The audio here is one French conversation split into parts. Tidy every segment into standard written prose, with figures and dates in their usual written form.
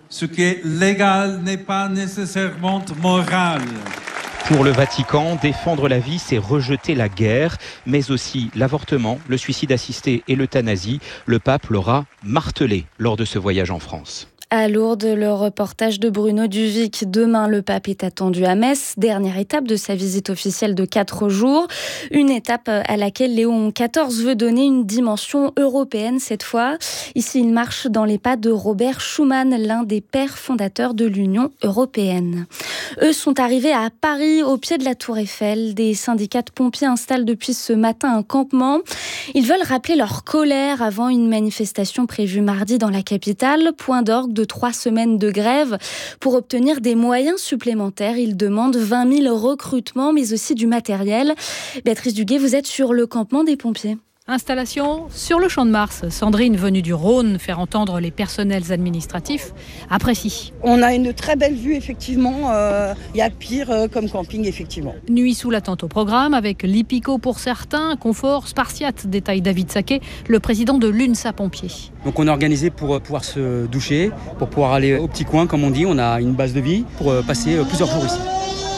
Ce qui est légal n'est pas nécessairement moral. Pour le Vatican, défendre la vie, c'est rejeter la guerre, mais aussi l'avortement, le suicide assisté et l'euthanasie. Le pape l'aura martelé lors de ce voyage en France. À Lourdes, le reportage de Bruno Duvic. Demain, le pape est attendu à Metz, dernière étape de sa visite officielle de 4 jours. Une étape à laquelle Léon XIV veut donner une dimension européenne cette fois. Ici, il marche dans les pas de Robert Schuman, l'un des pères fondateurs de l'Union européenne. Eux sont arrivés à Paris, au pied de la Tour Eiffel. Des syndicats de pompiers installent depuis ce matin un campement. Ils veulent rappeler leur colère avant une manifestation prévue mardi dans la capitale, point d'orgue de 3 semaines de grève. Pour obtenir des moyens supplémentaires, ils demandent 20 000 recrutements, mais aussi du matériel. Béatrice Duguay, vous êtes sur le campement des pompiers. Installation sur le Champ de Mars. Sandrine, venue du Rhône, faire entendre les personnels administratifs, apprécie. On a une très belle vue, effectivement. Il y a pire comme camping, effectivement. Nuit sous la tente au programme, avec l'hippico pour certains, confort spartiate, détaille David Saquet, le président de l'UNSA Pompiers. Donc on est organisé pour pouvoir se doucher, pour pouvoir aller au petit coin, comme on dit. On a une base de vie pour passer plusieurs jours ici.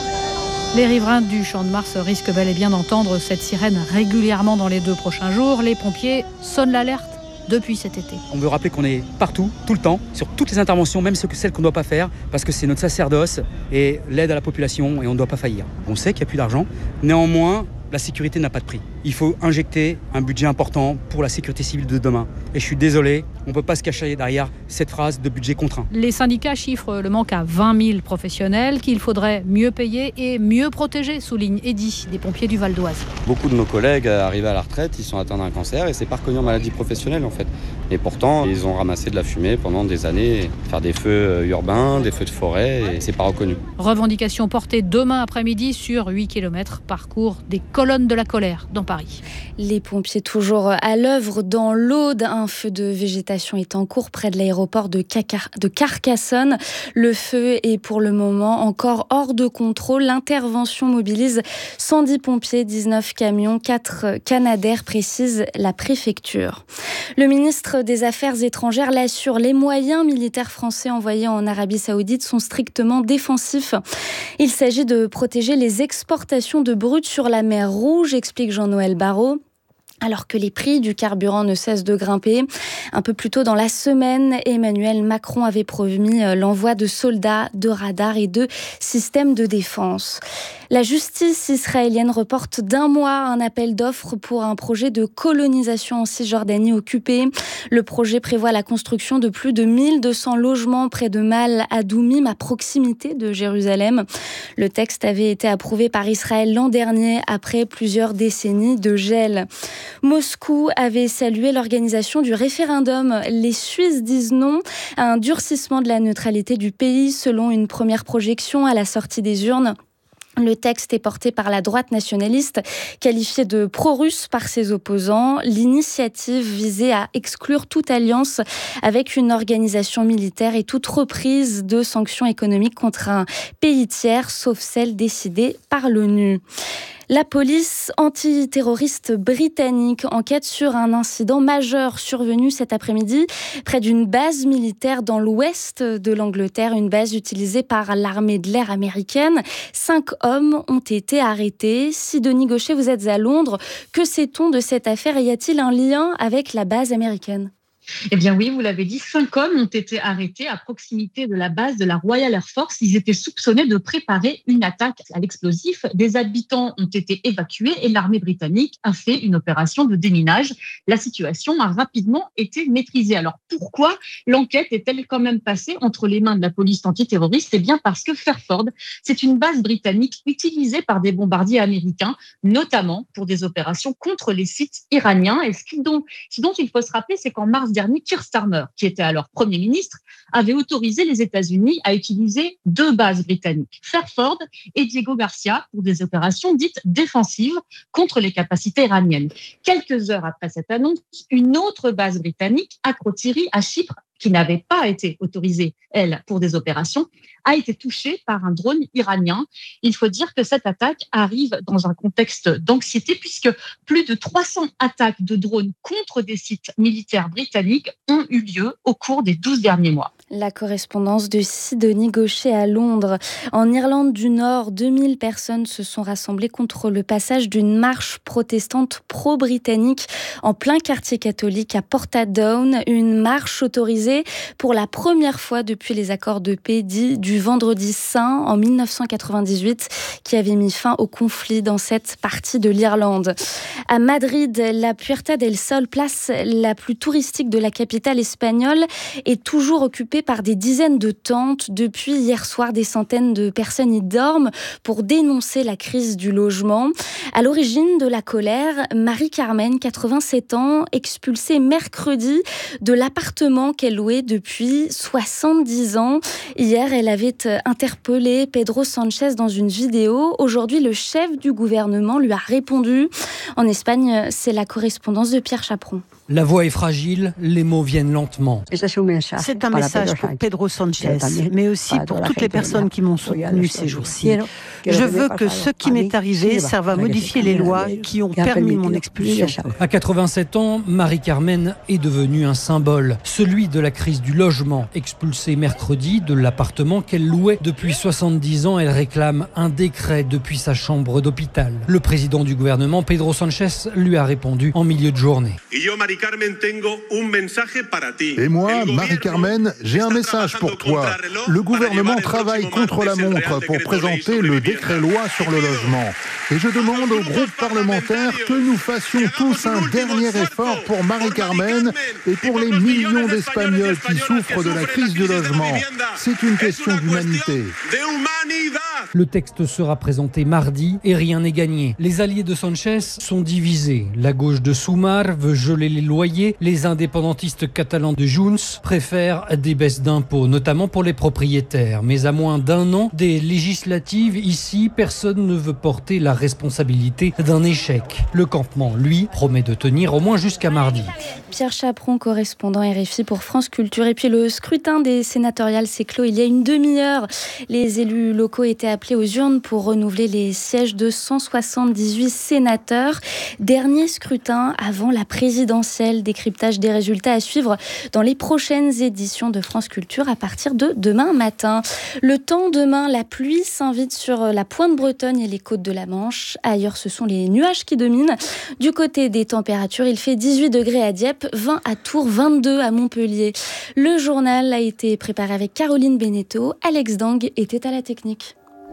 Les riverains du Champ de Mars risquent bel et bien d'entendre cette sirène régulièrement dans les 2 prochains jours. Les pompiers sonnent l'alerte depuis cet été. On veut rappeler qu'on est partout, tout le temps, sur toutes les interventions, même celles qu'on ne doit pas faire, parce que c'est notre sacerdoce et l'aide à la population et on ne doit pas faillir. On sait qu'il n'y a plus d'argent, néanmoins, la sécurité n'a pas de prix. Il faut injecter un budget important pour la sécurité civile de demain. Et je suis désolé, on ne peut pas se cacher derrière cette phrase de budget contraint. Les syndicats chiffrent le manque à 20 000 professionnels qu'il faudrait mieux payer et mieux protéger, souligne Eddy, des pompiers du Val d'Oise. Beaucoup de nos collègues arrivés à la retraite, ils sont atteints d'un cancer et c'est pas reconnu en maladie professionnelle en fait. Et pourtant, ils ont ramassé de la fumée pendant des années, faire des feux urbains, des feux de forêt, et c'est pas reconnu. Revendication portée demain après-midi sur 8 km, parcours des colonnes de la colère dans Paris. Les pompiers toujours à l'œuvre dans l'Aude. Un feu de végétation est en cours près de l'aéroport de Carcassonne. Le feu est pour le moment encore hors de contrôle. L'intervention mobilise 110 pompiers, 19 camions, 4 Canadair, précise la préfecture. Le ministre des Affaires étrangères l'assure, les moyens militaires français envoyés en Arabie Saoudite sont strictement défensifs. Il s'agit de protéger les exportations de brut sur la mer Rouge, explique Jean-Noël Barrot. Alors que les prix du carburant ne cessent de grimper. Un peu plus tôt dans la semaine, Emmanuel Macron avait promis l'envoi de soldats, de radars et de systèmes de défense. La justice israélienne reporte d'1 mois un appel d'offres pour un projet de colonisation en Cisjordanie occupée. Le projet prévoit la construction de plus de 1200 logements près de Mal Adoumim, à proximité de Jérusalem. Le texte avait été approuvé par Israël l'an dernier après plusieurs décennies de gel. Moscou avait salué l'organisation du référendum. Les Suisses disent non à un durcissement de la neutralité du pays selon une première projection à la sortie des urnes. Le texte est porté par la droite nationaliste, qualifiée de pro-russe par ses opposants. L'initiative visait à exclure toute alliance avec une organisation militaire et toute reprise de sanctions économiques contre un pays tiers, sauf celles décidées par l'ONU. La police antiterroriste britannique enquête sur un incident majeur survenu cet après-midi près d'une base militaire dans l'ouest de l'Angleterre, une base utilisée par l'armée de l'air américaine. 5 hommes ont été arrêtés. Sidonie Gaucher, vous êtes à Londres. Que sait-on de cette affaire et y a-t-il un lien avec la base américaine ? Eh bien oui, vous l'avez dit, 5 hommes ont été arrêtés à proximité de la base de la Royal Air Force. Ils étaient soupçonnés de préparer une attaque à l'explosif. Des habitants ont été évacués et l'armée britannique a fait une opération de déminage. La situation a rapidement été maîtrisée. Alors pourquoi l'enquête est-elle quand même passée entre les mains de la police antiterroriste ? Eh bien parce que Fairford, c'est une base britannique utilisée par des bombardiers américains, notamment pour des opérations contre les sites iraniens. Et ce dont il faut se rappeler, c'est qu'en mars dernier, Keir Starmer, qui était alors Premier ministre, avait autorisé les États-Unis à utiliser 2 bases britanniques, Fairford et Diego Garcia, pour des opérations dites défensives contre les capacités iraniennes. Quelques heures après cette annonce, une autre base britannique, Akrotiri, à Chypre, qui n'avait pas été autorisée, elle, pour des opérations, a été touchée par un drone iranien. Il faut dire que cette attaque arrive dans un contexte d'anxiété puisque plus de 300 attaques de drones contre des sites militaires britanniques ont eu lieu au cours des 12 derniers mois. La correspondance de Sidonie Gaucher à Londres. En Irlande du Nord, 2000 personnes se sont rassemblées contre le passage d'une marche protestante pro-britannique en plein quartier catholique à Portadown. Une marche autorisée pour la première fois depuis les accords de paix dits du Vendredi Saint en 1998 qui avaient mis fin au conflit dans cette partie de l'Irlande. À Madrid, la Puerta del Sol, place la plus touristique de la capitale espagnole, est toujours occupée par des dizaines de tentes. Depuis hier soir, des centaines de personnes y dorment pour dénoncer la crise du logement. À l'origine de la colère, Marie-Carmen, 87 ans, expulsée mercredi de l'appartement qu'elle louait depuis 70 ans. Hier, elle avait interpellé Pedro Sánchez dans une vidéo. Aujourd'hui, le chef du gouvernement lui a répondu. En Espagne, c'est la correspondance de Pierre Chaperon. La voix est fragile, les mots viennent lentement. C'est un message pour Pedro Sánchez, mais aussi pour toutes les personnes qui m'ont soutenu ces jours-ci. Je veux que ce qui m'est arrivé serve à modifier les lois qui ont permis mon expulsion. À 87 ans, Marie-Carmen est devenue un symbole, celui de la crise du logement. Expulsée mercredi de l'appartement qu'elle louait depuis 70 ans, elle réclame un décret depuis sa chambre d'hôpital. Le président du gouvernement, Pedro Sánchez, lui a répondu en milieu de journée. Et moi, Marie-Carmen, j'ai un message pour toi. Le gouvernement travaille contre la montre pour présenter le décret-loi sur le logement. Et je demande au groupe parlementaire que nous fassions tous un dernier effort pour Marie-Carmen et pour les millions d'Espagnols qui souffrent de la crise du logement. C'est une question d'humanité. Le texte sera présenté mardi et rien n'est gagné. Les alliés de Sánchez sont divisés. La gauche de Sumar veut geler les loyers. Les indépendantistes catalans de Junts préfèrent des baisses d'impôts, notamment pour les propriétaires. Mais à moins d'un an des législatives, ici, personne ne veut porter la responsabilité d'un échec. Le campement, lui, promet de tenir au moins jusqu'à mardi. Pierre Chaperon, correspondant RFI pour France Culture. Et puis le scrutin des sénatoriales s'est clos il y a une demi-heure. Les élus locaux étaient appelés aux urnes pour renouveler les sièges de 178 sénateurs. Dernier scrutin avant la présidentielle. Décryptage des résultats à suivre dans les prochaines éditions de France Culture à partir de demain matin. Le temps demain, la pluie s'invite sur la pointe bretonne et les côtes de la Manche. Ailleurs, ce sont les nuages qui dominent. Du côté des températures, il fait 18 degrés à Dieppe, 20 à Tours, 22 à Montpellier. Le journal a été préparé avec Caroline Beneteau. Alex Dang était à la technique.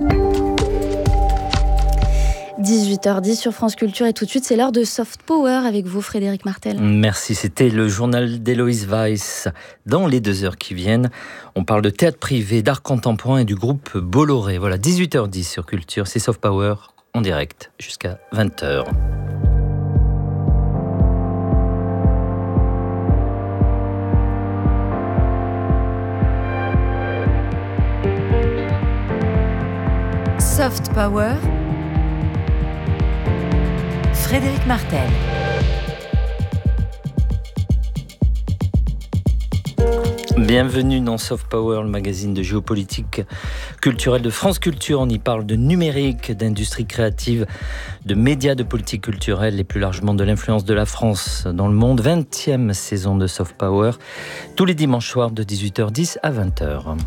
18h10 sur France Culture et tout de suite c'est l'heure de Soft Power avec vous Frédéric Martel. Merci, c'était le journal d'Héloïse Weiss. Dans les 2 heures qui viennent, on parle de théâtre privé, d'art contemporain et du groupe Bolloré. Voilà, 18h10 sur Culture, c'est Soft Power en direct jusqu'à 20h. Soft Power, Frédéric Martel. Bienvenue dans Soft Power, le magazine de géopolitique culturelle de France Culture. On y parle de numérique, d'industrie créative, de médias, de politique culturelle et plus largement de l'influence de la France dans le monde. 20e saison de Soft Power, tous les dimanches soirs de 18h10 à 20h.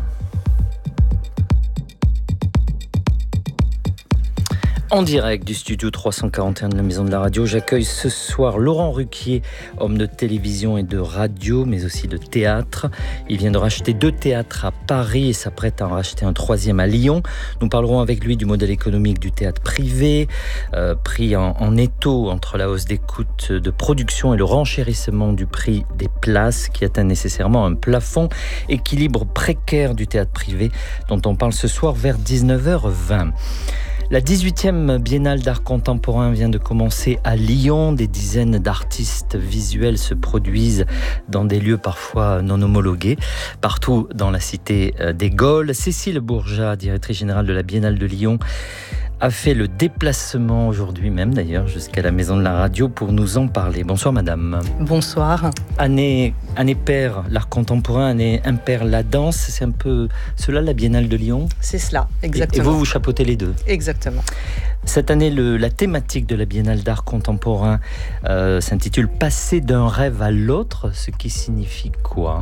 En direct du studio 341 de la Maison de la Radio, j'accueille ce soir Laurent Ruquier, homme de télévision et de radio, mais aussi de théâtre. Il vient de racheter 2 théâtres à Paris et s'apprête à en racheter un 3e à Lyon. Nous parlerons avec lui du modèle économique du théâtre privé, pris en étau entre la hausse des coûts de production et le renchérissement du prix des places qui atteint nécessairement un plafond, équilibre précaire du théâtre privé dont on parle ce soir vers 19h20. La 18e Biennale d'art contemporain vient de commencer à Lyon. Des dizaines d'artistes visuels se produisent dans des lieux parfois non homologués, partout dans la cité des Gaules. Cécile Bourgeat, directrice générale de la Biennale de Lyon, a fait le déplacement aujourd'hui même d'ailleurs jusqu'à la Maison de la Radio pour nous en parler. Bonsoir madame. Bonsoir. Année paire l'art contemporain, année impaire la danse, c'est un peu cela la Biennale de Lyon? C'est cela, exactement. Et vous chapeautez les deux? Exactement. Cette année, la thématique de la Biennale d'art contemporain s'intitule « Passer d'un rêve à l'autre », ce qui signifie quoi?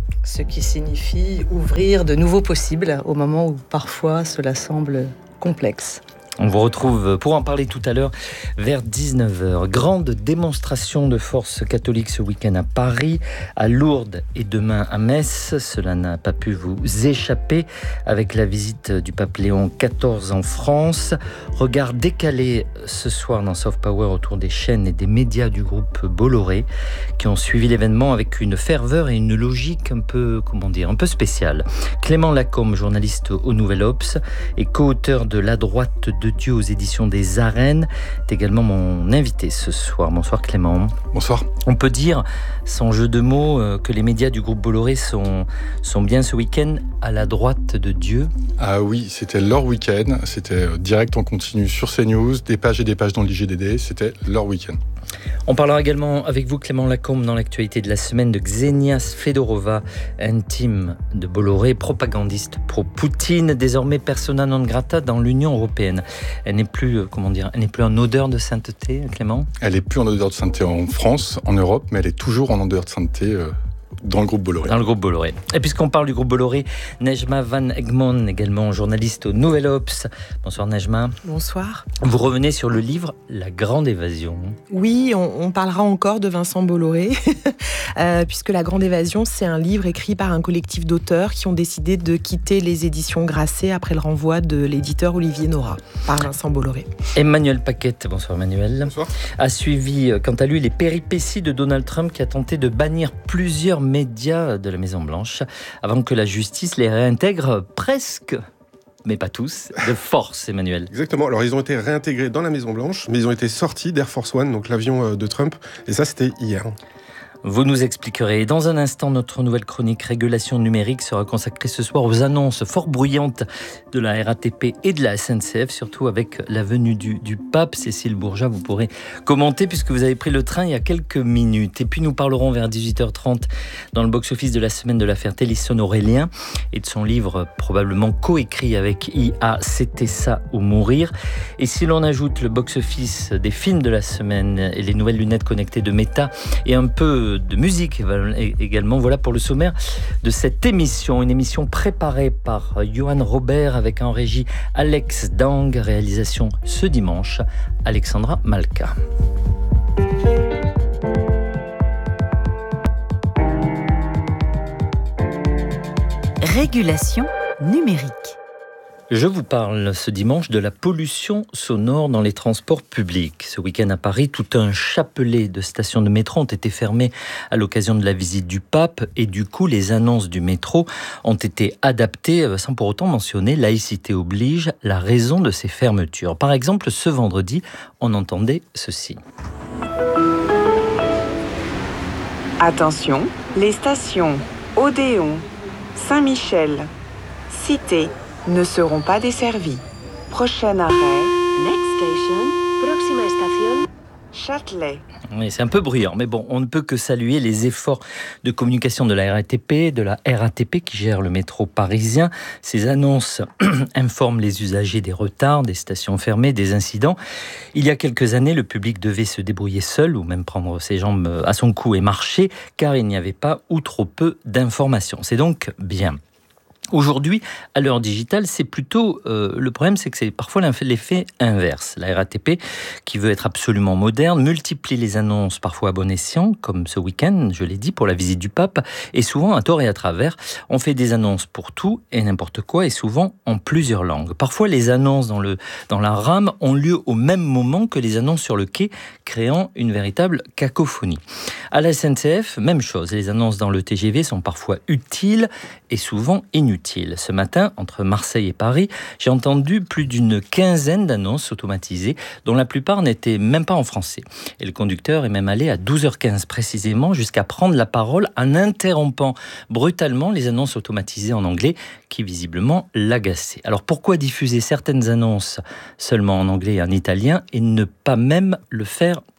ce qui signifie ouvrir de nouveaux possibles au moment où parfois cela semble complexe. On vous retrouve pour en parler tout à l'heure vers 19h. Grande démonstration de force catholique ce week-end à Paris, à Lourdes et demain à Metz. Cela n'a pas pu vous échapper avec la visite du pape Léon XIV en France. Regard décalé ce soir dans Soft Power autour des chaînes et des médias du groupe Bolloré qui ont suivi l'événement avec une ferveur et une logique un peu spéciale. Clément Lacombe, journaliste au Nouvel Obs et co-auteur de La droite de Dieu aux éditions des Arènes, est également mon invité ce soir. Bonsoir Clément. Bonsoir. On peut dire, sans jeu de mots, que les médias du groupe Bolloré sont bien ce week-end à la droite de Dieu. Ah oui, c'était leur week-end, c'était direct en continu sur CNews, des pages et des pages dans l'IGDD, c'était leur week-end. On parlera également avec vous Clément Lacombe dans l'actualité de la semaine de Ksenia Sfedorova, intime de Bolloré, propagandiste pro-Poutine, désormais persona non grata dans l'Union européenne. Elle n'est plus en odeur de sainteté, Clément ? Elle n'est plus en odeur de sainteté en France, en Europe, mais elle est toujours en odeur de sainteté dans le groupe Bolloré. Dans le groupe Bolloré. Et puisqu'on parle du groupe Bolloré, Nejma Van Egmond, également journaliste au Nouvel Obs. Bonsoir Nejma. Bonsoir. Vous revenez sur le livre La Grande Évasion. Oui, on parlera encore de Vincent Bolloré, puisque La Grande Évasion, c'est un livre écrit par un collectif d'auteurs qui ont décidé de quitter les éditions Grasset après le renvoi de l'éditeur Olivier Nora par Vincent Bolloré. Emmanuel Paquette, bonsoir Emmanuel. Bonsoir. A suivi, quant à lui, les péripéties de Donald Trump qui a tenté de bannir plusieurs médias de la Maison-Blanche avant que la justice les réintègre presque, mais pas tous, de force, Emmanuel. Exactement. Alors, ils ont été réintégrés dans la Maison-Blanche, mais ils ont été sortis d'Air Force One, donc l'avion de Trump, et ça, c'était hier. Vous nous expliquerez. Dans un instant, notre nouvelle chronique Régulation numérique sera consacrée ce soir aux annonces fort bruyantes de la RATP et de la SNCF, surtout avec la venue du pape. Cécile Bourgeat, vous pourrez commenter puisque vous avez pris le train il y a quelques minutes. Et puis nous parlerons vers 18h30 dans le box-office de la semaine de l'affaire Télisson-Aurélien et de son livre probablement coécrit avec IA, C'était ça ou mourir. Et si l'on ajoute le box-office des films de la semaine et les nouvelles lunettes connectées de Meta et un peu de musique également. Voilà pour le sommaire de cette émission. Une émission préparée par Johan Robert avec en régie Alex Dang. Réalisation ce dimanche, Alexandra Malka. Régulation numérique. Je vous parle ce dimanche de la pollution sonore dans les transports publics. Ce week-end à Paris, tout un chapelet de stations de métro ont été fermées à l'occasion de la visite du pape et du coup, les annonces du métro ont été adaptées sans pour autant mentionner, laïcité oblige, la raison de ces fermetures. Par exemple, ce vendredi, on entendait ceci. Attention, les stations Odéon, Saint-Michel, Cité ne seront pas desservies. Prochain arrêt, next station, próxima estación, Châtelet. Oui, c'est un peu bruyant, mais bon, on ne peut que saluer les efforts de communication de la RATP qui gère le métro parisien. Ces annonces informent les usagers des retards, des stations fermées, des incidents. Il y a quelques années, le public devait se débrouiller seul ou même prendre ses jambes à son cou et marcher, car il n'y avait pas ou trop peu d'informations. C'est donc bien. Aujourd'hui, à l'heure digitale, c'est plutôt le problème, c'est que c'est parfois l'effet inverse. La RATP, qui veut être absolument moderne, multiplie les annonces parfois à bon escient, comme ce week-end, je l'ai dit, pour la visite du pape, et souvent à tort et à travers. On fait des annonces pour tout et n'importe quoi, et souvent en plusieurs langues. Parfois, les annonces dans la rame ont lieu au même moment que les annonces sur le quai, créant une véritable cacophonie. À la SNCF, même chose. Les annonces dans le TGV sont parfois utiles et souvent inutiles. Ce matin, entre Marseille et Paris, j'ai entendu plus d'une quinzaine d'annonces automatisées, dont la plupart n'étaient même pas en français. Et le conducteur est même allé à 12h15 précisément, jusqu'à prendre la parole en interrompant brutalement les annonces automatisées en anglais, qui visiblement l'agaçaient. Alors pourquoi diffuser certaines annonces seulement en anglais et en italien, et ne pas même le faire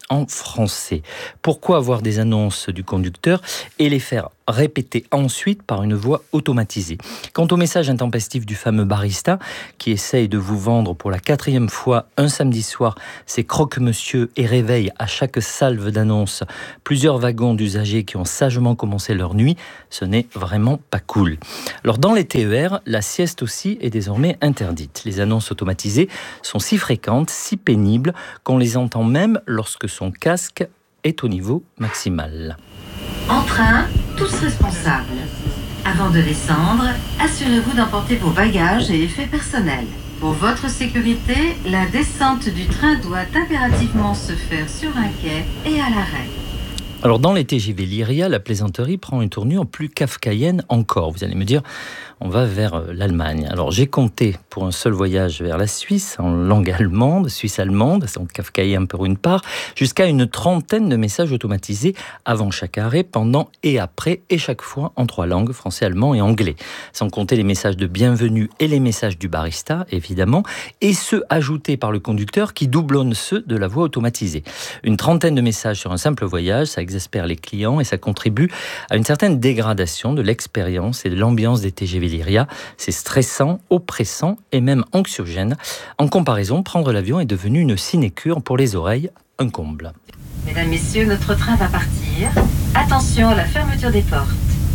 en français. Pourquoi avoir des annonces du conducteur et les faire répéter ensuite par une voix automatisée? Quant au message intempestif du fameux barista qui essaye de vous vendre pour la 4e fois un samedi soir ses croque-monsieur et réveille à chaque salve d'annonce plusieurs wagons d'usagers qui ont sagement commencé leur nuit, ce n'est vraiment pas cool. Alors dans les TER, la sieste aussi est désormais interdite. Les annonces automatisées sont si fréquentes, si pénibles qu'on les entend même lorsque son casque est au niveau maximal. En train, tous responsables. Avant de descendre, assurez-vous d'emporter vos bagages et effets personnels. Pour votre sécurité, la descente du train doit impérativement se faire sur un quai et à l'arrêt. Alors dans les TGV Lyria, la plaisanterie prend une tournure plus kafkaïenne encore. Vous allez me dire, on va vers l'Allemagne. Alors j'ai compté pour un seul voyage vers la Suisse, en langue allemande, suisse-allemande, donc kafkaïen pour une part, jusqu'à une 30aine de messages automatisés avant chaque arrêt, pendant et après, et chaque fois en 3 langues, français, allemand et anglais. Sans compter les messages de bienvenue et les messages du barista, évidemment, et ceux ajoutés par le conducteur qui doublonnent ceux de la voix automatisée. Une 30aine de messages sur un simple voyage, ça exaspère les clients et ça contribue à une certaine dégradation de l'expérience et de l'ambiance des TGV Lyria. C'est stressant, oppressant et même anxiogène. En comparaison, prendre l'avion est devenu une sinécure pour les oreilles, un comble. Mesdames, Messieurs, notre train va partir. Attention à la fermeture des portes.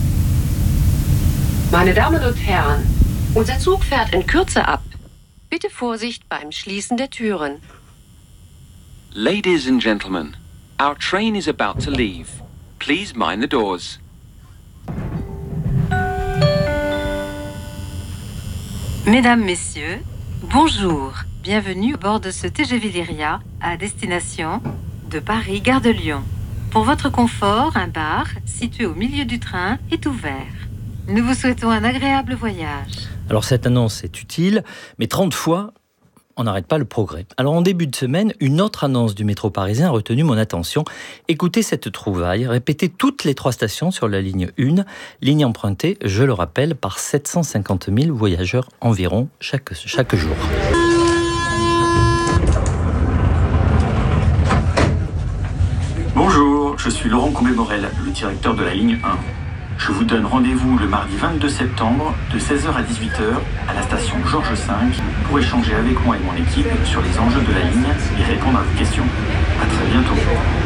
Meine Damen und Herren, unser Zug fährt in Kürze ab. Bitte Vorsicht beim Schließen der Türen. Ladies and gentlemen, our train is about to leave. Please mind the doors. Mesdames, Messieurs, bonjour. Bienvenue à bord de ce TGV Lyria à destination de Paris, Gare de Lyon. Pour votre confort, un bar situé au milieu du train est ouvert. Nous vous souhaitons un agréable voyage. Alors cette annonce est utile, mais 30 fois, on n'arrête pas le progrès. Alors en début de semaine, une autre annonce du métro parisien a retenu mon attention. Écoutez cette trouvaille, répétez toutes les 3 stations sur la ligne 1, ligne empruntée, je le rappelle, par 750 000 voyageurs environ chaque jour. Bonjour, je suis Laurent Combé-Morel, le directeur de la ligne 1. Je vous donne rendez-vous le mardi 22 septembre de 16h à 18h à la station Georges V pour échanger avec moi et mon équipe sur les enjeux de la ligne et répondre à vos questions. À très bientôt.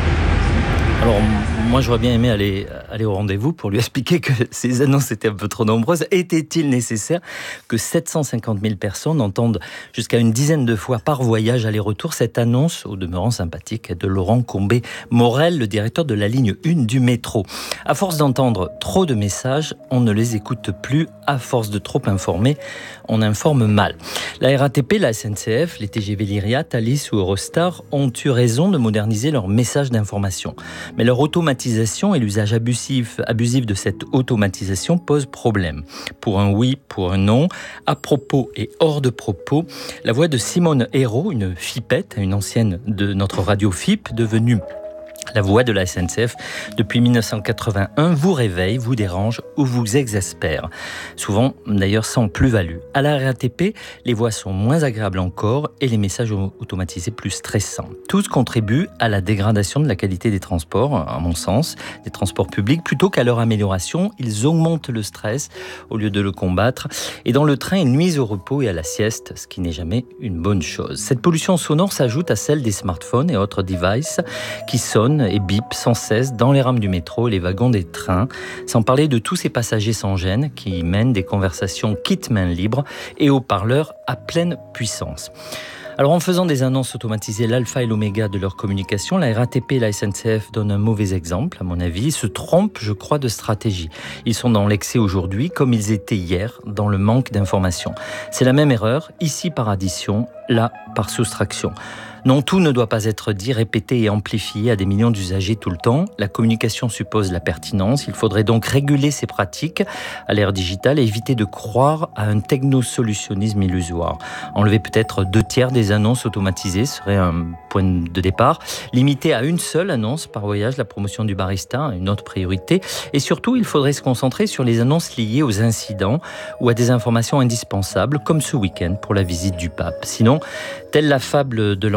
Alors, moi, j'aurais bien aimé aller au rendez-vous pour lui expliquer que ces annonces étaient un peu trop nombreuses. Était-il nécessaire que 750 000 personnes entendent jusqu'à une dizaine de fois par voyage aller-retour cette annonce, au demeurant sympathique, de Laurent Combé-Morel, le directeur de la ligne 1 du métro. À force d'entendre trop de messages, on ne les écoute plus. À force de trop informer, on informe mal. La RATP, la SNCF, les TGV Lyria, Thalys ou Eurostar ont eu raison de moderniser leurs messages d'information. Mais leur automatisation et l'usage abusif de cette automatisation posent problème. Pour un oui, pour un non, à propos et hors de propos, la voix de Simone Hérault, une fipette, une ancienne de notre radio FIP, devenue la voix de la SNCF depuis 1981 vous réveille, vous dérange ou vous exaspère. Souvent, d'ailleurs, sans plus-value. À la RATP, les voix sont moins agréables encore et les messages automatisés plus stressants. Tous contribuent à la dégradation de la qualité des transports, à mon sens, des transports publics. Plutôt qu'à leur amélioration, ils augmentent le stress au lieu de le combattre. Et dans le train, ils nuisent au repos et à la sieste, ce qui n'est jamais une bonne chose. Cette pollution sonore s'ajoute à celle des smartphones et autres devices qui sonnent et bip sans cesse dans les rames du métro et les wagons des trains, sans parler de tous ces passagers sans gêne qui mènent des conversations quitte main libre et haut-parleurs à pleine puissance. Alors en faisant des annonces automatisées l'alpha et l'oméga de leur communication, la RATP et la SNCF donnent un mauvais exemple, à mon avis. Ils se trompent, je crois, de stratégie. Ils sont dans l'excès aujourd'hui, comme ils étaient hier, dans le manque d'informations. C'est la même erreur, ici par addition, là par soustraction. Non, tout ne doit pas être dit, répété et amplifié à des millions d'usagers tout le temps. La communication suppose la pertinence. Il faudrait donc réguler ces pratiques à l'ère digitale et éviter de croire à un technosolutionnisme illusoire. Enlever peut-être 2/3 des annonces automatisées serait un point de départ. Limiter à une seule annonce par voyage la promotion du barista, une autre priorité. Et surtout, il faudrait se concentrer sur les annonces liées aux incidents ou à des informations indispensables, comme ce week-end pour la visite du pape. Sinon, telle la fable de l'enfant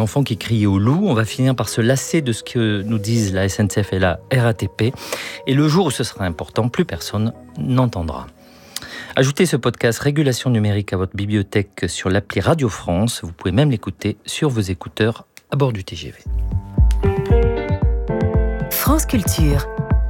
enfants qui criaient au loup. On va finir par se lasser de ce que nous disent la SNCF et la RATP. Et le jour où ce sera important, plus personne n'entendra. Ajoutez ce podcast Régulation numérique à votre bibliothèque sur l'appli Radio France. Vous pouvez même l'écouter sur vos écouteurs à bord du TGV. France Culture.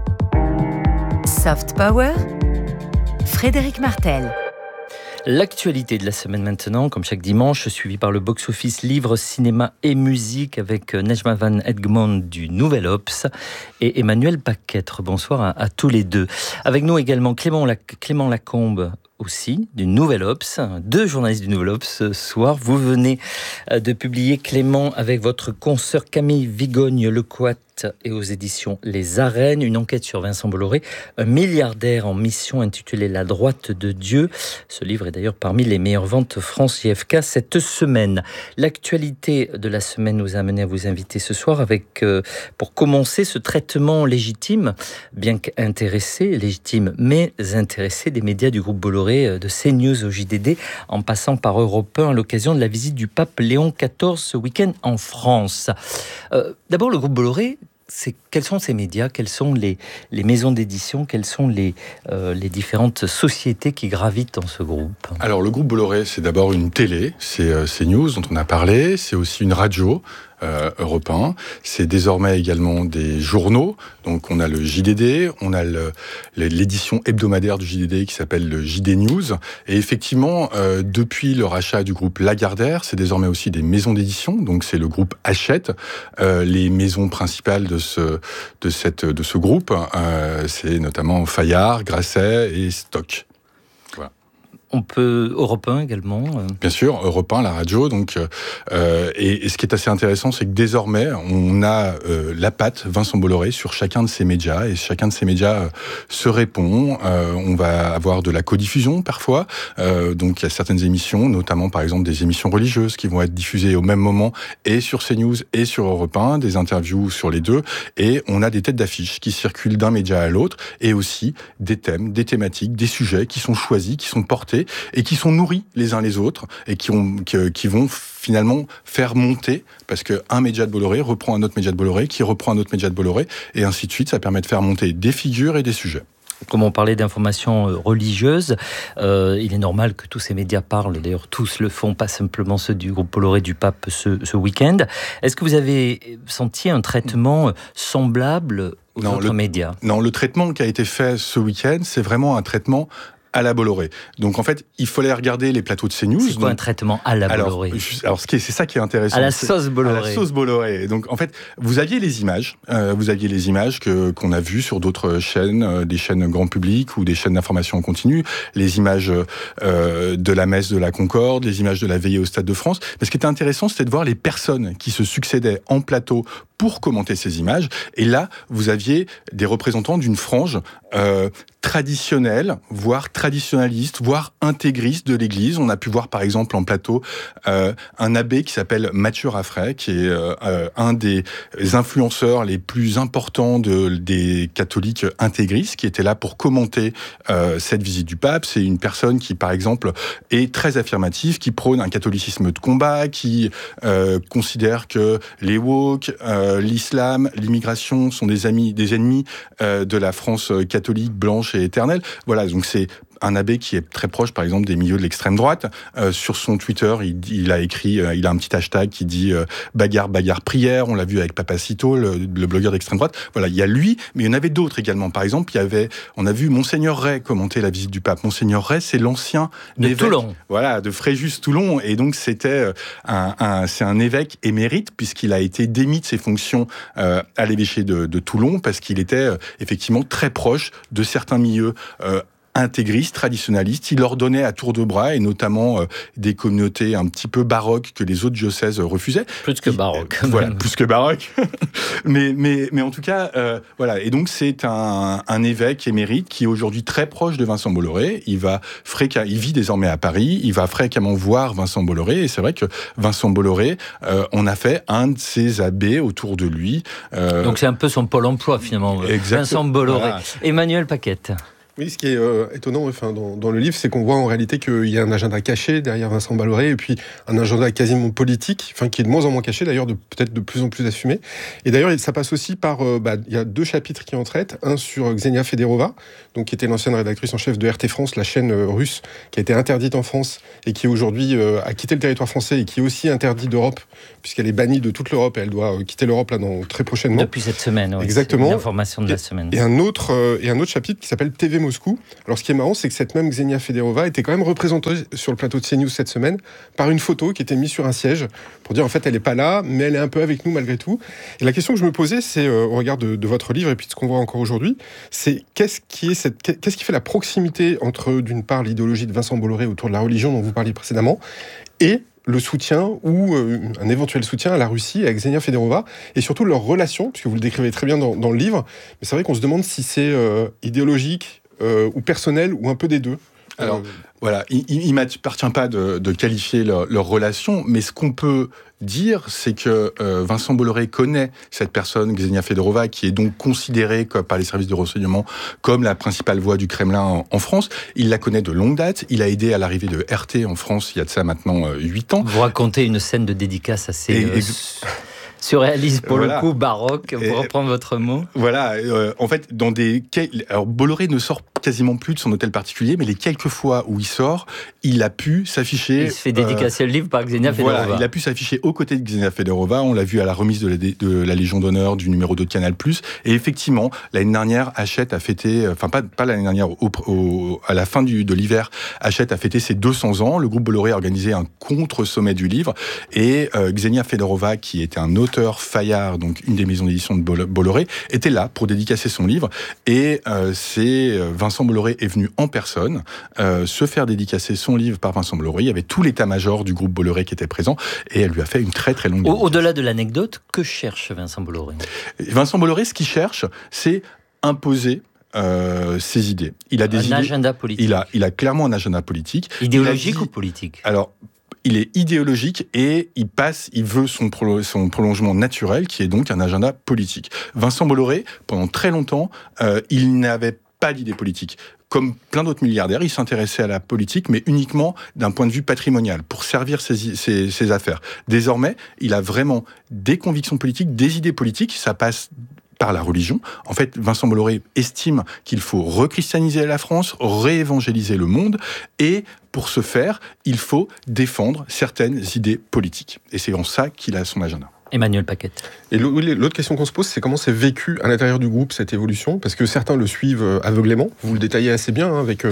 Soft Power. Frédéric Martel. L'actualité de la semaine maintenant, comme chaque dimanche, suivi par le box-office livre, cinéma et musique avec Nejma Van Egmond du Nouvel Obs et Emmanuel Paquette. Bonsoir à tous les deux. Avec nous également Clément Lacombe aussi du Nouvel Obs, 2 journalistes du Nouvel Obs ce soir. Vous venez de publier, Clément, avec votre consoeur Camille Vigogne-Lecoat et aux éditions Les Arènes, une enquête sur Vincent Bolloré, un milliardaire en mission intitulée La droite de Dieu. Ce livre est d'ailleurs parmi les meilleures ventes France JFK cette semaine. L'actualité de la semaine nous a amené à vous inviter ce soir avec, pour commencer, ce traitement légitime, bien qu'intéressé, légitime mais intéressé des médias du groupe Bolloré, de CNews au JDD, en passant par Europe 1 à l'occasion de la visite du pape Léon XIV ce week-end en France. D'abord, le groupe Bolloré, quels sont ces médias, quelles sont les maisons d'édition, quelles sont les différentes sociétés qui gravitent dans ce groupe? Alors le groupe Bolloré, c'est d'abord une télé, c'est CNews dont on a parlé, c'est aussi une radio, Europe 1. C'est désormais également des journaux. Donc on a le JDD, on a l'édition hebdomadaire du JDD qui s'appelle le JD News. Et effectivement, depuis le rachat du groupe Lagardère, c'est désormais aussi des maisons d'édition. Donc c'est le groupe Hachette. Les maisons principales de ce groupe, c'est notamment Fayard, Grasset et Stock. Voilà. On peut Europe 1 également. Bien sûr, Europe 1, la radio. Donc, et ce qui est assez intéressant, c'est que désormais, on a la patte Vincent Bolloré sur chacun de ces médias, et chacun de ces médias se répond. On va avoir de la codiffusion parfois. Donc, il y a certaines émissions, notamment par exemple des émissions religieuses, qui vont être diffusées au même moment et sur CNews et sur Europe 1, des interviews sur les deux. Et on a des têtes d'affiche qui circulent d'un média à l'autre, et aussi des thèmes, des thématiques, des sujets qui sont choisis, qui sont portés et qui sont nourris les uns les autres et qui vont finalement faire monter, parce qu'un média de Bolloré reprend un autre média de Bolloré, qui reprend un autre média de Bolloré, et ainsi de suite. Ça permet de faire monter des figures et des sujets. Comme on parlait d'informations religieuses, il est normal que tous ces médias parlent, d'ailleurs tous le font, pas simplement ceux du groupe Bolloré du Pape ce week-end. Est-ce que vous avez senti un traitement semblable aux autres médias? Non, le traitement qui a été fait ce week-end, c'est vraiment un traitement à la Bolloré. Donc en fait, il fallait regarder les plateaux de CNews. C'est quoi un traitement à la Bolloré? Alors c'est ça qui est intéressant. À la sauce Bolloré. À la sauce Bolloré. Donc en fait, vous aviez les images qu'on a vues sur d'autres chaînes, des chaînes grand public ou des chaînes d'information en continu, les images de la messe de la Concorde, les images de la veillée au Stade de France. Mais ce qui était intéressant, c'était de voir les personnes qui se succédaient en plateau pour commenter ces images. Et là, vous aviez des représentants d'une frange traditionnelle, voire traditionnaliste, voire intégriste de l'Église. On a pu voir par exemple en plateau un abbé qui s'appelle Mathieu Raffray, qui est un des influenceurs les plus importants des catholiques intégristes, qui était là pour commenter cette visite du pape. C'est une personne qui, par exemple, est très affirmative, qui prône un catholicisme de combat, qui considère que les woke, l'islam, l'immigration sont des ennemis de la France catholique blanche et éternelle. Voilà, donc c'est un abbé qui est très proche, par exemple, des milieux de l'extrême droite. Sur son Twitter, il a écrit, il a un petit hashtag qui dit bagarre, prière. On l'a vu avec Papacito, le blogueur d'extrême droite. Voilà, il y a lui, mais il y en avait d'autres également. Par exemple, on a vu Monseigneur Ray commenter la visite du pape. Monseigneur Ray, c'est l'ancien évêque, Toulon. Voilà, de Fréjus-Toulon. Et donc, c'est un évêque émérite, puisqu'il a été démis de ses fonctions à l'évêché de Toulon, parce qu'il était effectivement très proche de certains milieux intégristes, traditionnalistes. Il leur donnait à tour de bras, et notamment des communautés un petit peu baroques que les autres diocèses refusaient. Plus que baroque. Voilà, plus que baroque. mais en tout cas, voilà. Et donc c'est un évêque émérite qui est aujourd'hui très proche de Vincent Bolloré. Il vit désormais à Paris. Il va fréquemment voir Vincent Bolloré. Et c'est vrai que Vincent Bolloré, on a fait un de ses abbés autour de lui. Donc c'est un peu son pôle emploi finalement. Exactement. Vincent Bolloré. Voilà. Emmanuel Paquette. Oui, ce qui est étonnant dans le livre, c'est qu'on voit en réalité qu'il y a un agenda caché derrière Vincent Bolloré, et puis un agenda quasiment politique, qui est de moins en moins caché d'ailleurs, peut-être de plus en plus assumé. Et d'ailleurs, ça passe aussi par... il y a 2 chapitres qui en traitent, un sur Ksenia Federova, donc, qui était l'ancienne rédactrice en chef de RT France, la chaîne russe, qui a été interdite en France, et qui aujourd'hui a quitté le territoire français, et qui est aussi interdite d'Europe, puisqu'elle est bannie de toute l'Europe, et elle doit quitter l'Europe là, très prochainement. Depuis cette semaine, oui. Exactement. C'est l'information de la semaine. Et un autre chapitre qui s'appelle TV Moscou. Alors, ce qui est marrant, c'est que cette même Ksenia Federova était quand même représentée sur le plateau de CNews cette semaine par une photo qui était mise sur un siège pour dire, en fait, elle n'est pas là, mais elle est un peu avec nous malgré tout. Et la question que je me posais, c'est, au regard de votre livre et puis de ce qu'on voit encore aujourd'hui, c'est qu'est-ce qui fait la proximité entre, d'une part, l'idéologie de Vincent Bolloré autour de la religion dont vous parliez précédemment, et le soutien ou un éventuel soutien à la Russie et à Ksenia Federova, et surtout leur relation, puisque vous le décrivez très bien dans le livre, mais c'est vrai qu'on se demande si c'est idéologique ou personnel ou un peu des deux. Alors, voilà, il ne m'appartient pas de qualifier leur relation, mais ce qu'on peut dire, c'est que Vincent Bolloré connaît cette personne, Ksenia Federova, qui est donc considérée par les services de renseignement comme la principale voix du Kremlin en France. Il la connaît de longue date. Il a aidé à l'arrivée de RT en France il y a de ça maintenant 8 ans. Vous racontez une scène de dédicace assez... surréaliste pour le coup, baroque, pour reprendre votre mot. Voilà, en fait, alors Bolloré ne sort quasiment plus de son hôtel particulier, mais les quelques fois où il sort, il a pu s'afficher... Il se fait dédicacer le livre par Ksenia Federova. Voilà, il a pu s'afficher aux côtés de Ksenia Federova. On l'a vu à la remise de la Légion d'honneur du numéro 2 de Canal+. Et effectivement, l'année dernière, Hachette a fêté... Enfin, pas l'année dernière, à la fin de l'hiver, Hachette a fêté ses 200 ans. Le groupe Bolloré a organisé un contre-sommet du livre. Et Ksenia Federova, qui était un auteur Fayard, donc une des maisons d'édition de Bolloré, était là pour dédicacer son livre. Et Vincent Bolloré est venu en personne se faire dédicacer son livre par Vincent Bolloré. Il y avait tout l'état-major du groupe Bolloré qui était présent et elle lui a fait une très très longue dédicace. Au-delà de l'anecdote, que cherche Vincent Bolloré ? Vincent Bolloré, ce qu'il cherche, c'est imposer ses idées. Il a des idées. Agenda politique. Il a clairement un agenda politique. Idéologique ou politique ? Alors, il est idéologique et il veut son prolongement naturel, qui est donc un agenda politique. Vincent Bolloré, pendant très longtemps, il n'avait pas d'idée politique. Comme plein d'autres milliardaires, il s'intéressait à la politique, mais uniquement d'un point de vue patrimonial, pour servir ses affaires. Désormais, il a vraiment des convictions politiques, des idées politiques. Ça passe par la religion. En fait, Vincent Bolloré estime qu'il faut rechristianiser la France, réévangéliser le monde, et pour ce faire, il faut défendre certaines idées politiques. Et c'est en ça qu'il a son agenda. Emmanuel Paquette. Et l'autre question qu'on se pose, c'est comment c'est vécu à l'intérieur du groupe, cette évolution, parce que certains le suivent aveuglément, vous le détaillez assez bien, avec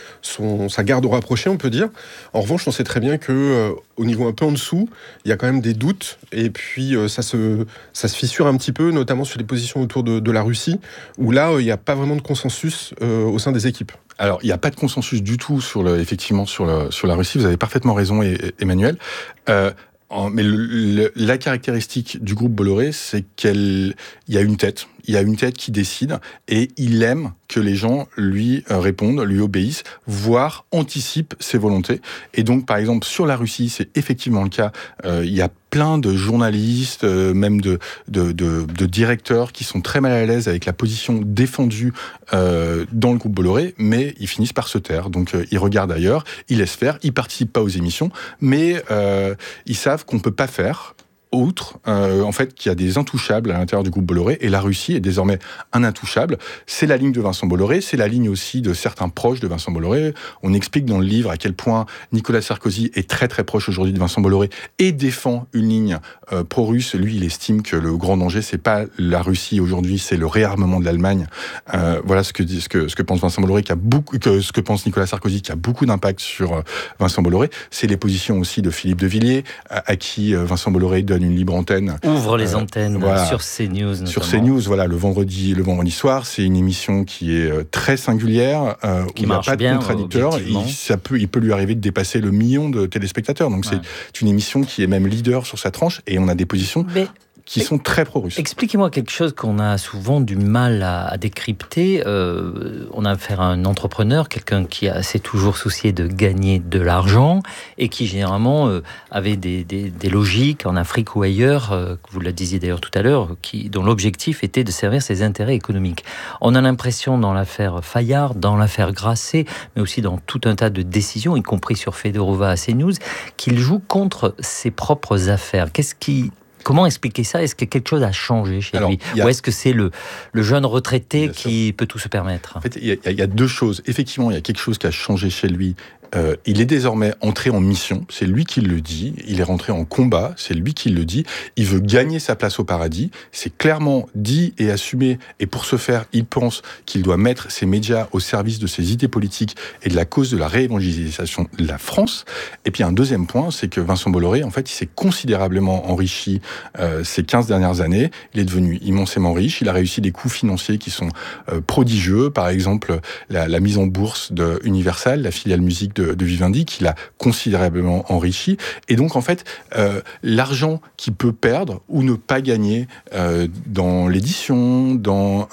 sa garde rapprochée, on peut dire. En revanche, on sait très bien qu'au niveau un peu en dessous, il y a quand même des doutes, et puis ça se fissure un petit peu, notamment sur les positions autour de la Russie, où là, il n'y a pas vraiment de consensus au sein des équipes. Alors, il n'y a pas de consensus du tout sur la Russie, vous avez parfaitement raison, Emmanuel. Mais la caractéristique du groupe Bolloré, c'est qu'il y a une tête. Il y a une tête qui décide et il aime que les gens lui répondent, lui obéissent, voire anticipent ses volontés. Et donc, par exemple, sur la Russie, c'est effectivement le cas. Il y a plein de journalistes, même de directeurs qui sont très mal à l'aise avec la position défendue dans le groupe Bolloré, mais ils finissent par se taire. Donc, ils regardent ailleurs, ils laissent faire, ils participent pas aux émissions, mais ils savent qu'on peut pas faire autre, en fait, qu'il y a des intouchables à l'intérieur du groupe Bolloré, et la Russie est désormais un intouchable. C'est la ligne de Vincent Bolloré, c'est la ligne aussi de certains proches de Vincent Bolloré. On explique dans le livre à quel point Nicolas Sarkozy est très très proche aujourd'hui de Vincent Bolloré et défend une ligne pro-russe. Lui, il estime que le grand danger, c'est pas la Russie aujourd'hui, c'est le réarmement de l'Allemagne. Voilà ce que pense Vincent Bolloré, ce que pense Nicolas Sarkozy, qui a beaucoup d'impact sur Vincent Bolloré. C'est les positions aussi de Philippe de Villiers, à qui Vincent Bolloré donne une libre antenne. Ouvre les antennes sur CNews notamment. Sur CNews, voilà, le vendredi soir, c'est une émission qui est très singulière, où il n'y a pas de contradicteur. Il peut lui arriver de dépasser le million de téléspectateurs. Donc c'est une émission qui est même leader sur sa tranche, et on a des positions qui sont très pro-russes. Expliquez-moi quelque chose qu'on a souvent du mal à décrypter. On a affaire à un entrepreneur, quelqu'un qui s'est toujours soucié de gagner de l'argent et qui généralement avait des logiques en Afrique ou ailleurs, vous le disiez d'ailleurs tout à l'heure, dont l'objectif était de servir ses intérêts économiques. On a l'impression dans l'affaire Fayard, dans l'affaire Grasset, mais aussi dans tout un tas de décisions, y compris sur Fedorova à CNews, qu'il joue contre ses propres affaires. Comment expliquer ça ? Est-ce que quelque chose a changé chez lui ? Ou est-ce que c'est le jeune retraité qui peut tout se permettre ? En fait, il y a deux choses. Effectivement, il y a quelque chose qui a changé chez lui. Il est désormais entré en mission, c'est lui qui le dit. Il est rentré en combat, c'est lui qui le dit. Il veut gagner sa place au paradis. C'est clairement dit et assumé. Et pour ce faire, il pense qu'il doit mettre ses médias au service de ses idées politiques et de la cause de la réévangélisation de la France. Et puis un deuxième point, c'est que Vincent Bolloré, en fait, il s'est considérablement enrichi ces 15 dernières années. Il est devenu immensément riche. Il a réussi des coups financiers qui sont prodigieux. Par exemple, la mise en bourse de Universal, la filiale musique de Vivendi, qu'il a considérablement enrichi. Et donc, en fait, l'argent qu'il peut perdre ou ne pas gagner dans l'édition, dans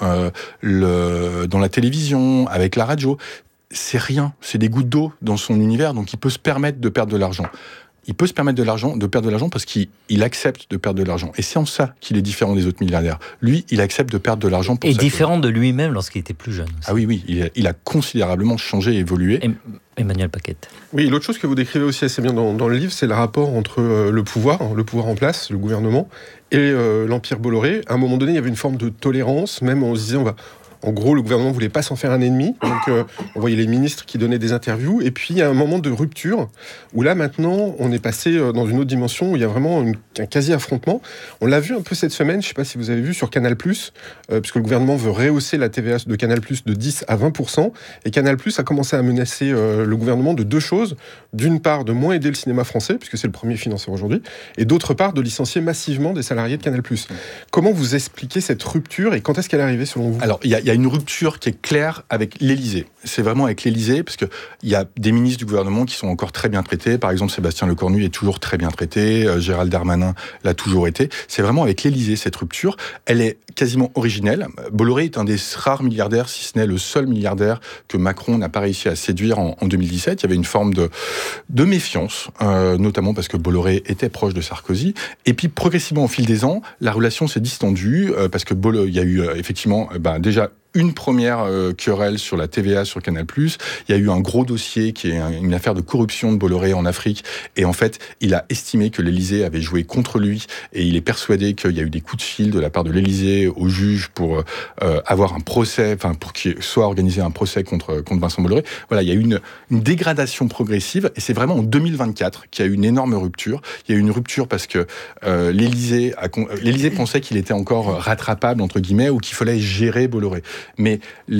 la télévision, avec la radio, c'est rien. C'est des gouttes d'eau dans son univers. Donc, il peut se permettre de perdre de l'argent. Il peut se permettre de perdre de l'argent parce qu'il accepte de perdre de l'argent. Et c'est en ça qu'il est différent des autres milliardaires. Lui, il accepte de perdre de l'argent pour ça. Et différent de lui-même lorsqu'il était plus jeune aussi. Ah oui, il a considérablement changé et évolué. Emmanuel Paquette. Oui, l'autre chose que vous décrivez aussi assez bien dans le livre, c'est le rapport entre le pouvoir en place, le gouvernement, et l'Empire Bolloré. À un moment donné, il y avait une forme de tolérance, même on se disait, en gros, le gouvernement ne voulait pas s'en faire un ennemi. Donc, on voyait les ministres qui donnaient des interviews. Et puis, il y a un moment de rupture où là, maintenant, on est passé dans une autre dimension où il y a vraiment un quasi-affrontement. On l'a vu un peu cette semaine, je ne sais pas si vous avez vu, sur Canal+, puisque le gouvernement veut rehausser la TVA de Canal+, de 10 à 20%. Et Canal+, a commencé à menacer le gouvernement de deux choses. D'une part, de moins aider le cinéma français, puisque c'est le premier financeur aujourd'hui. Et d'autre part, de licencier massivement des salariés de Canal+. Comment vous expliquez cette rupture et quand est-ce qu'elle est arrivée, selon vous ? Alors, il y a une rupture qui est claire avec l'Élysée. C'est vraiment avec l'Élysée, parce qu'il y a des ministres du gouvernement qui sont encore très bien traités. Par exemple, Sébastien Lecornu est toujours très bien traité. Gérald Darmanin l'a toujours été. C'est vraiment avec l'Élysée, cette rupture. Elle est quasiment originelle. Bolloré est un des rares milliardaires, si ce n'est le seul milliardaire que Macron n'a pas réussi à séduire en 2017. Il y avait une forme de méfiance, notamment parce que Bolloré était proche de Sarkozy. Et puis, progressivement, au fil des ans, la relation s'est distendue, parce que il y a eu effectivement déjà une première querelle sur la TVA sur Canal+. Il y a eu un gros dossier qui est une affaire de corruption de Bolloré en Afrique. Et en fait, il a estimé que l'Élysée avait joué contre lui. Et il est persuadé qu'il y a eu des coups de fil de la part de l'Élysée au juge pour avoir un procès, pour qu'il soit organisé un procès contre Vincent Bolloré. Voilà, il y a eu une dégradation progressive. Et c'est vraiment en 2024 qu'il y a eu une énorme rupture. Il y a eu une rupture parce que l'Élysée pensait qu'il était encore rattrapable, entre guillemets, ou qu'il fallait gérer Bolloré. Mais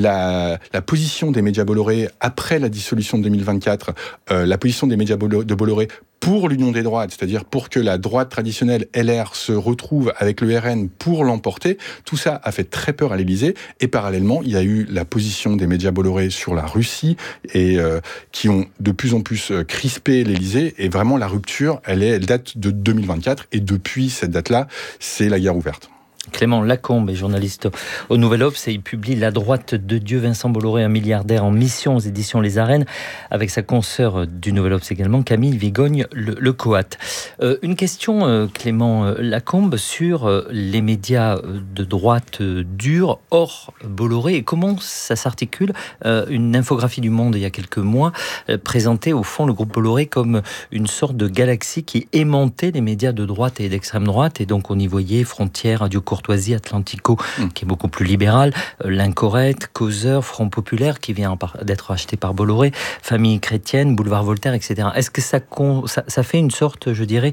la position des médias Bolloré après la dissolution de 2024, la position des médias de Bolloré pour l'union des droites, c'est-à-dire pour que la droite traditionnelle LR se retrouve avec le RN pour l'emporter, tout ça a fait très peur à l'Élysée. Et parallèlement, il y a eu la position des médias Bolloré sur la Russie et qui ont de plus en plus crispé l'Élysée. Et vraiment, la rupture, elle date de 2024. Et depuis cette date-là, c'est la guerre ouverte. Clément Lacombe est journaliste au Nouvel Obs et il publie La droite de Dieu, Vincent Bolloré, un milliardaire en mission aux éditions Les Arènes, avec sa consoeur du Nouvel Obs également, Camille Vigogne Le Coat. Une question, Clément Lacombe, sur les médias de droite dure hors Bolloré et comment ça s'articule. Une infographie du Monde il y a quelques mois présentait au fond le groupe Bolloré comme une sorte de galaxie qui aimantait les médias de droite et d'extrême droite, et donc on y voyait Frontières, Radio Courtoisie, Atlantico, qui est beaucoup plus libéral, l'Incorrect, Causeur, Front Populaire, qui vient d'être acheté par Bolloré, Famille Chrétienne, Boulevard Voltaire, etc. Est-ce que ça fait une sorte, je dirais,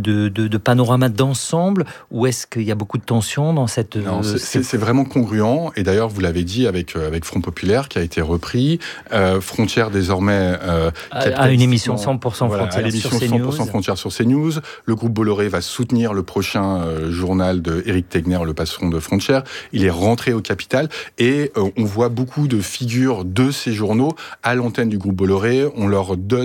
de panorama d'ensemble, ou est-ce qu'il y a beaucoup de tensions dans cette... Non, c'est vraiment congruent, et d'ailleurs, vous l'avez dit avec Front Populaire, qui a été repris, Frontières désormais... à une émission 100% Frontières sur CNews. 100% Frontières sur CNews. Le groupe Bolloré va soutenir le prochain journal de Éric Tegner, le patron de Frontières. Il est rentré au capital et on voit beaucoup de figures de ces journaux à l'antenne du groupe Bolloré. On leur donne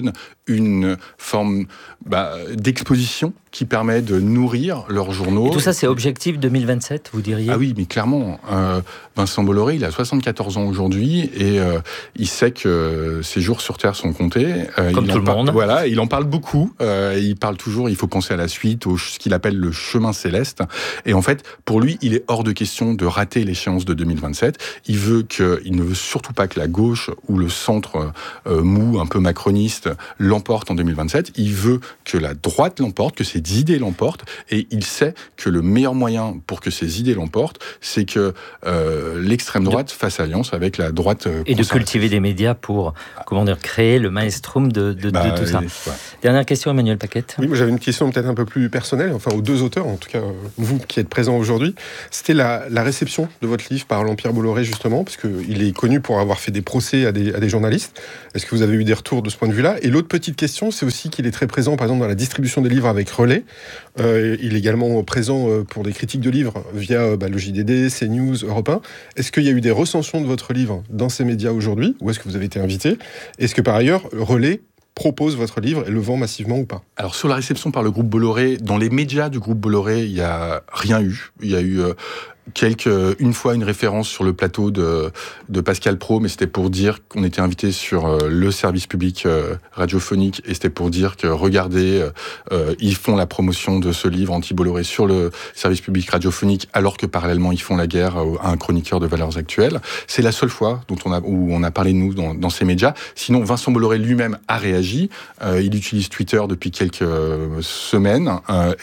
une forme d'exposition qui permet de nourrir leurs journaux. Et tout ça, c'est objectif 2027, vous diriez ? Ah oui, mais clairement. Vincent Bolloré, il a 74 ans aujourd'hui et il sait que ses jours sur Terre sont comptés. Comme tout le monde. Voilà, il en parle beaucoup. Il parle toujours, il faut penser à la suite, ce qu'il appelle le chemin céleste. Et en fait, pour lui, il est hors de question de rater l'échéance de 2027. Il ne veut surtout pas que la gauche ou le centre mou, un peu macroniste, l'emporte en 2027. Il veut que la droite l'emporte, que ses idées l'emportent, et il sait que le meilleur moyen pour que ses idées l'emportent, c'est que l'extrême droite fasse alliance avec la droite et de cultiver des médias pour, créer le maelstrom de tout ça. Ouais. Dernière question, Emmanuel Paquette. Oui, moi j'avais une question peut-être un peu plus personnelle, aux deux auteurs, en tout cas vous qui êtes présents aujourd'hui. C'était la réception de votre livre par l'Empire Bolloré, justement, parce qu'il est connu pour avoir fait des procès à des journalistes. Est-ce que vous avez eu des retours de ce point de vue-là ? Et l'autre petite question, c'est aussi qu'il est très présent, par exemple, dans la distribution des livres avec Relais. Il est également présent pour des critiques de livres via le JDD, CNews, Europe 1. Est-ce qu'il y a eu des recensions de votre livre dans ces médias aujourd'hui, ou est-ce que vous avez été invité ? Est-ce que par ailleurs, Relais propose votre livre et le vend massivement ou pas ? Alors sur la réception par le groupe Bolloré, dans les médias du groupe Bolloré, il n'y a rien eu. Il y a eu une fois une référence sur le plateau de Pascal Praud, mais c'était pour dire qu'on était invité sur le service public radiophonique, et c'était pour dire que regardez, ils font la promotion de ce livre anti-Bolloré sur le service public radiophonique, alors que parallèlement ils font la guerre à un chroniqueur de Valeurs Actuelles. C'est la seule fois où on a parlé de nous dans ces médias. Sinon, Vincent Bolloré lui-même a réagi. Il utilise Twitter depuis quelques semaines.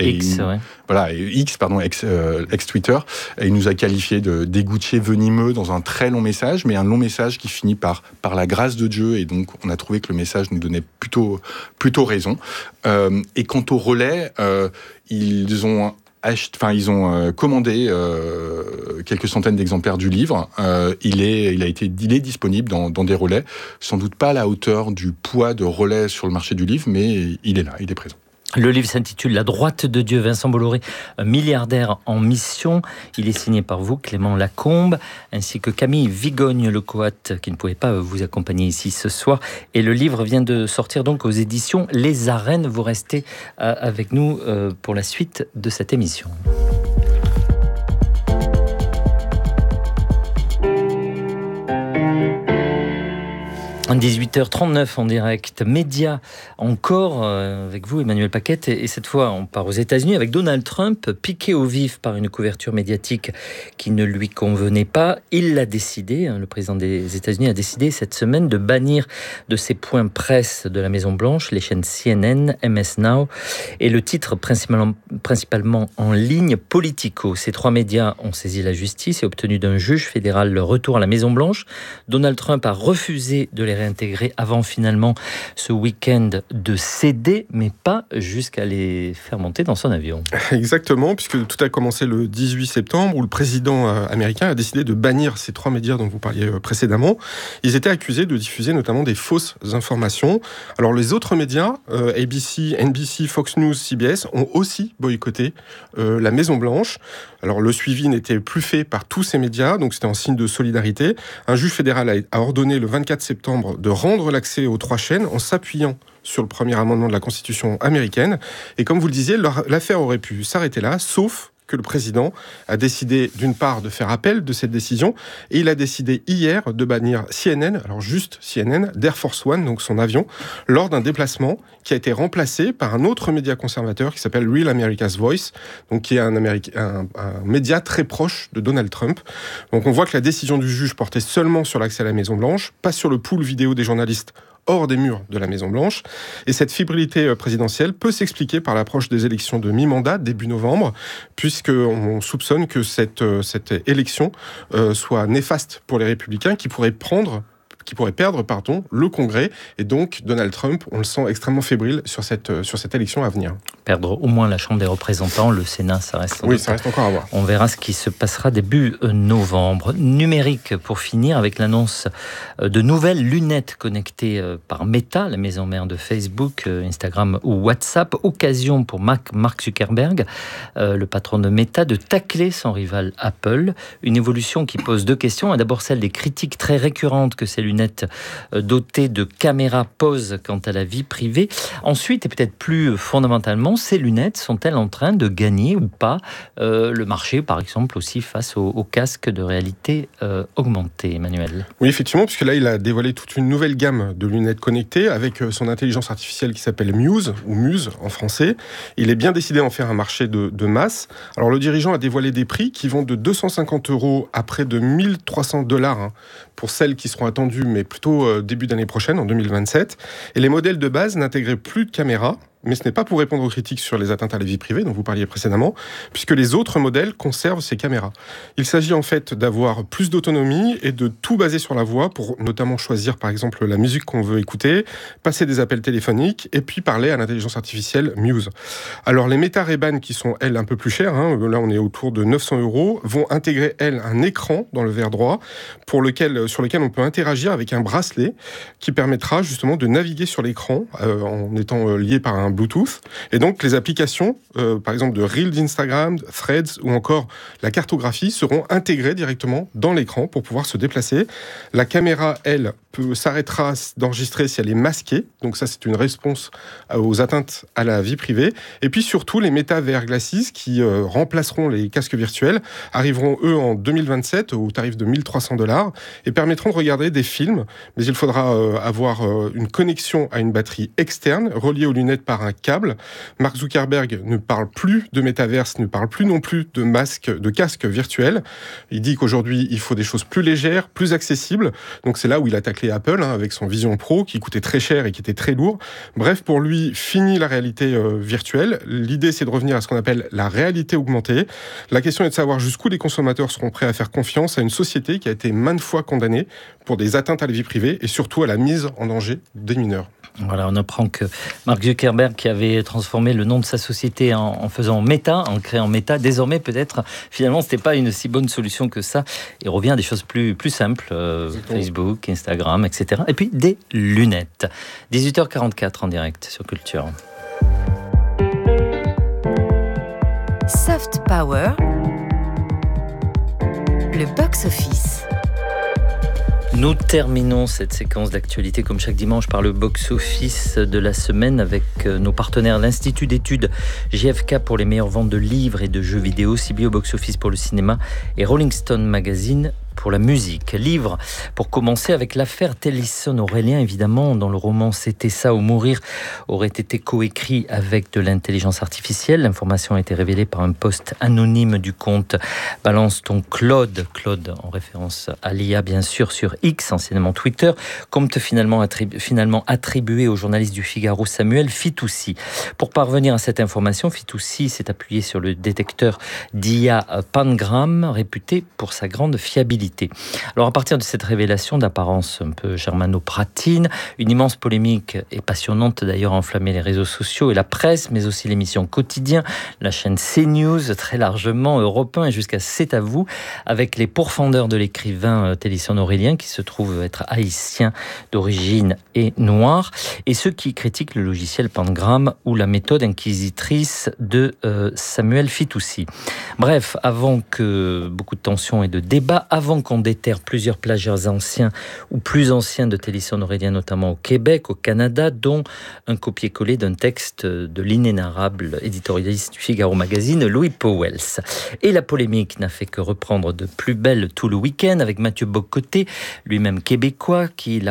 Ex-Twitter. Et il nous a qualifié d'égoutier venimeux dans un très long message, mais un long message qui finit par la grâce de Dieu, et donc on a trouvé que le message nous donnait plutôt raison. Et quant au Relais, ils ont commandé quelques centaines d'exemplaires du livre. Il est disponible dans des relais, sans doute pas à la hauteur du poids de Relais sur le marché du livre, mais il est là, il est présent. Le livre s'intitule « La droite de Dieu », Vincent Bolloré, milliardaire en mission. Il est signé par vous, Clément Lacombe, ainsi que Camille Vigogne-Lecoat, qui ne pouvait pas vous accompagner ici ce soir. Et le livre vient de sortir donc aux éditions Les Arènes. Vous restez avec nous pour la suite de cette émission. 18h39 en direct, média encore avec vous Emmanuel Paquette, et cette fois on part aux États-Unis avec Donald Trump, piqué au vif par une couverture médiatique qui ne lui convenait pas. Il l'a décidé, le président des États-Unis a décidé cette semaine de bannir de ses points presse de la Maison-Blanche les chaînes CNN, MS Now et le titre principalement en ligne Politico. Ces trois médias ont saisi la justice et obtenu d'un juge fédéral le retour à la Maison-Blanche. Donald Trump a refusé de les réintégrer avant finalement ce week-end de céder, mais pas jusqu'à les faire monter dans son avion. Exactement, puisque tout a commencé le 18 septembre où le président américain a décidé de bannir ces trois médias dont vous parliez précédemment. Ils étaient accusés de diffuser notamment des fausses informations. Alors les autres médias, ABC, NBC, Fox News, CBS, ont aussi boycotté la Maison-Blanche. Alors le suivi n'était plus fait par tous ces médias, donc c'était en signe de solidarité. Un juge fédéral a ordonné le 24 septembre de rendre l'accès aux trois chaînes en s'appuyant sur le premier amendement de la Constitution américaine. Et comme vous le disiez, l'affaire aurait pu s'arrêter là, sauf que le président a décidé d'une part de faire appel de cette décision, et il a décidé hier de bannir CNN, alors juste CNN, d'Air Force One, donc son avion, lors d'un déplacement qui a été remplacé par un autre média conservateur qui s'appelle Real America's Voice, donc qui est un média très proche de Donald Trump. Donc on voit que la décision du juge portait seulement sur l'accès à la Maison-Blanche, pas sur le pool vidéo des journalistes hors des murs de la Maison-Blanche. Et cette fébrilité présidentielle peut s'expliquer par l'approche des élections de mi-mandat, début novembre, puisqu'on soupçonne que cette élection soit néfaste pour les Républicains qui pourraient perdre le Congrès. Et donc, Donald Trump, on le sent extrêmement fébrile sur cette élection à venir. Perdre au moins la Chambre des représentants, le Sénat, ça reste encore à voir. On verra ce qui se passera début novembre. Numérique, pour finir, avec l'annonce de nouvelles lunettes connectées par Meta, la maison mère de Facebook, Instagram ou WhatsApp. Occasion pour Mark Zuckerberg, le patron de Meta, de tacler son rival Apple. Une évolution qui pose deux questions. D'abord, celle des critiques très récurrentes que ces lunettes lunettes dotées de caméras pose quant à la vie privée. Ensuite, et peut-être plus fondamentalement, ces lunettes sont-elles en train de gagner ou pas le marché, par exemple, aussi face aux casques de réalité augmentée, Emmanuel? Oui, effectivement, puisque là, il a dévoilé toute une nouvelle gamme de lunettes connectées avec son intelligence artificielle qui s'appelle Muse, ou Muse en français. Il est bien décidé à en faire un marché de masse. Alors, le dirigeant a dévoilé des prix qui vont de 250 € à près de 1 300 $ pour celles qui seront attendues, mais plutôt début d'année prochaine, en 2027. Et les modèles de base n'intégraient plus de caméra. Mais ce n'est pas pour répondre aux critiques sur les atteintes à la vie privée dont vous parliez précédemment, puisque les autres modèles conservent ces caméras. Il s'agit en fait d'avoir plus d'autonomie et de tout baser sur la voix pour notamment choisir par exemple la musique qu'on veut écouter, passer des appels téléphoniques et puis parler à l'intelligence artificielle Muse. Alors les Meta Ray-Ban qui sont elles un peu plus chères, là on est autour de 900 €, vont intégrer elles un écran dans le verre droit sur lequel on peut interagir avec un bracelet qui permettra justement de naviguer sur l'écran en étant lié par un Bluetooth. Et donc, les applications, par exemple de Reels d'Instagram, Threads ou encore la cartographie seront intégrées directement dans l'écran pour pouvoir se déplacer. La caméra, elle, s'arrêtera d'enregistrer si elle est masquée. Donc ça, c'est une réponse aux atteintes à la vie privée. Et puis surtout, les Meta VR Glasses qui remplaceront les casques virtuels arriveront, eux, en 2027 au tarif de 1 300 $ et permettront de regarder des films. Mais il faudra avoir une connexion à une batterie externe reliée aux lunettes par un câble. Mark Zuckerberg ne parle plus de métaverse, ne parle plus non plus de casques virtuels. Il dit qu'aujourd'hui, il faut des choses plus légères, plus accessibles. Donc c'est là où il attaque les Apple, avec son Vision Pro, qui coûtait très cher et qui était très lourd. Bref, pour lui, fini la réalité virtuelle. L'idée, c'est de revenir à ce qu'on appelle la réalité augmentée. La question est de savoir jusqu'où les consommateurs seront prêts à faire confiance à une société qui a été maintes fois condamnée pour des atteintes à la vie privée et surtout à la mise en danger des mineurs. Voilà, on apprend que Mark Zuckerberg, qui avait transformé le nom de sa société en faisant Meta, en créant Meta, désormais peut-être, finalement, c'était pas une si bonne solution que ça. Il revient à des choses plus simples, Facebook, Instagram, etc. Et puis des lunettes. 18h44 en direct sur Culture. Soft Power, le box-office. Nous terminons cette séquence d'actualité comme chaque dimanche par le box-office de la semaine avec nos partenaires, l'Institut d'études JFK pour les meilleures ventes de livres et de jeux vidéo, CBS box-office pour le cinéma et Rolling Stone Magazine pour la musique. Livre, pour commencer, avec l'affaire Tennyson-Aurélien, évidemment, dont le roman C'était ça ou mourir aurait été coécrit avec de l'intelligence artificielle. L'information a été révélée par un post anonyme du compte Balance ton Claude en référence à l'IA, bien sûr, sur X, anciennement Twitter, compte finalement attribué au journaliste du Figaro Samuel Fitoussi. Pour parvenir à cette information, Fitoussi s'est appuyé sur le détecteur d'IA Pangram, réputé pour sa grande fiabilité. Alors à partir de cette révélation d'apparence un peu germano-pratine, une immense polémique et passionnante d'ailleurs a enflammé les réseaux sociaux et la presse, mais aussi l'émission Quotidien, la chaîne CNews, très largement, Europe 1 et jusqu'à C'est à vous, avec les pourfendeurs de l'écrivain Tennyson-Aurélien qui se trouve être haïtien d'origine et noir, et ceux qui critiquent le logiciel Pangram ou la méthode inquisitrice de Samuel Fitoussi. Bref, avant que beaucoup de tensions et de débats, avant qu'on déterre plusieurs plagiats anciens ou plus anciens de Tennyson-Aurélien, notamment au Québec, au Canada, dont un copier-coller d'un texte de l'inénarrable éditorialiste du Figaro Magazine, Louis Powells. Et la polémique n'a fait que reprendre de plus belle tout le week-end avec Mathieu Bock-Côté, lui-même québécois, qui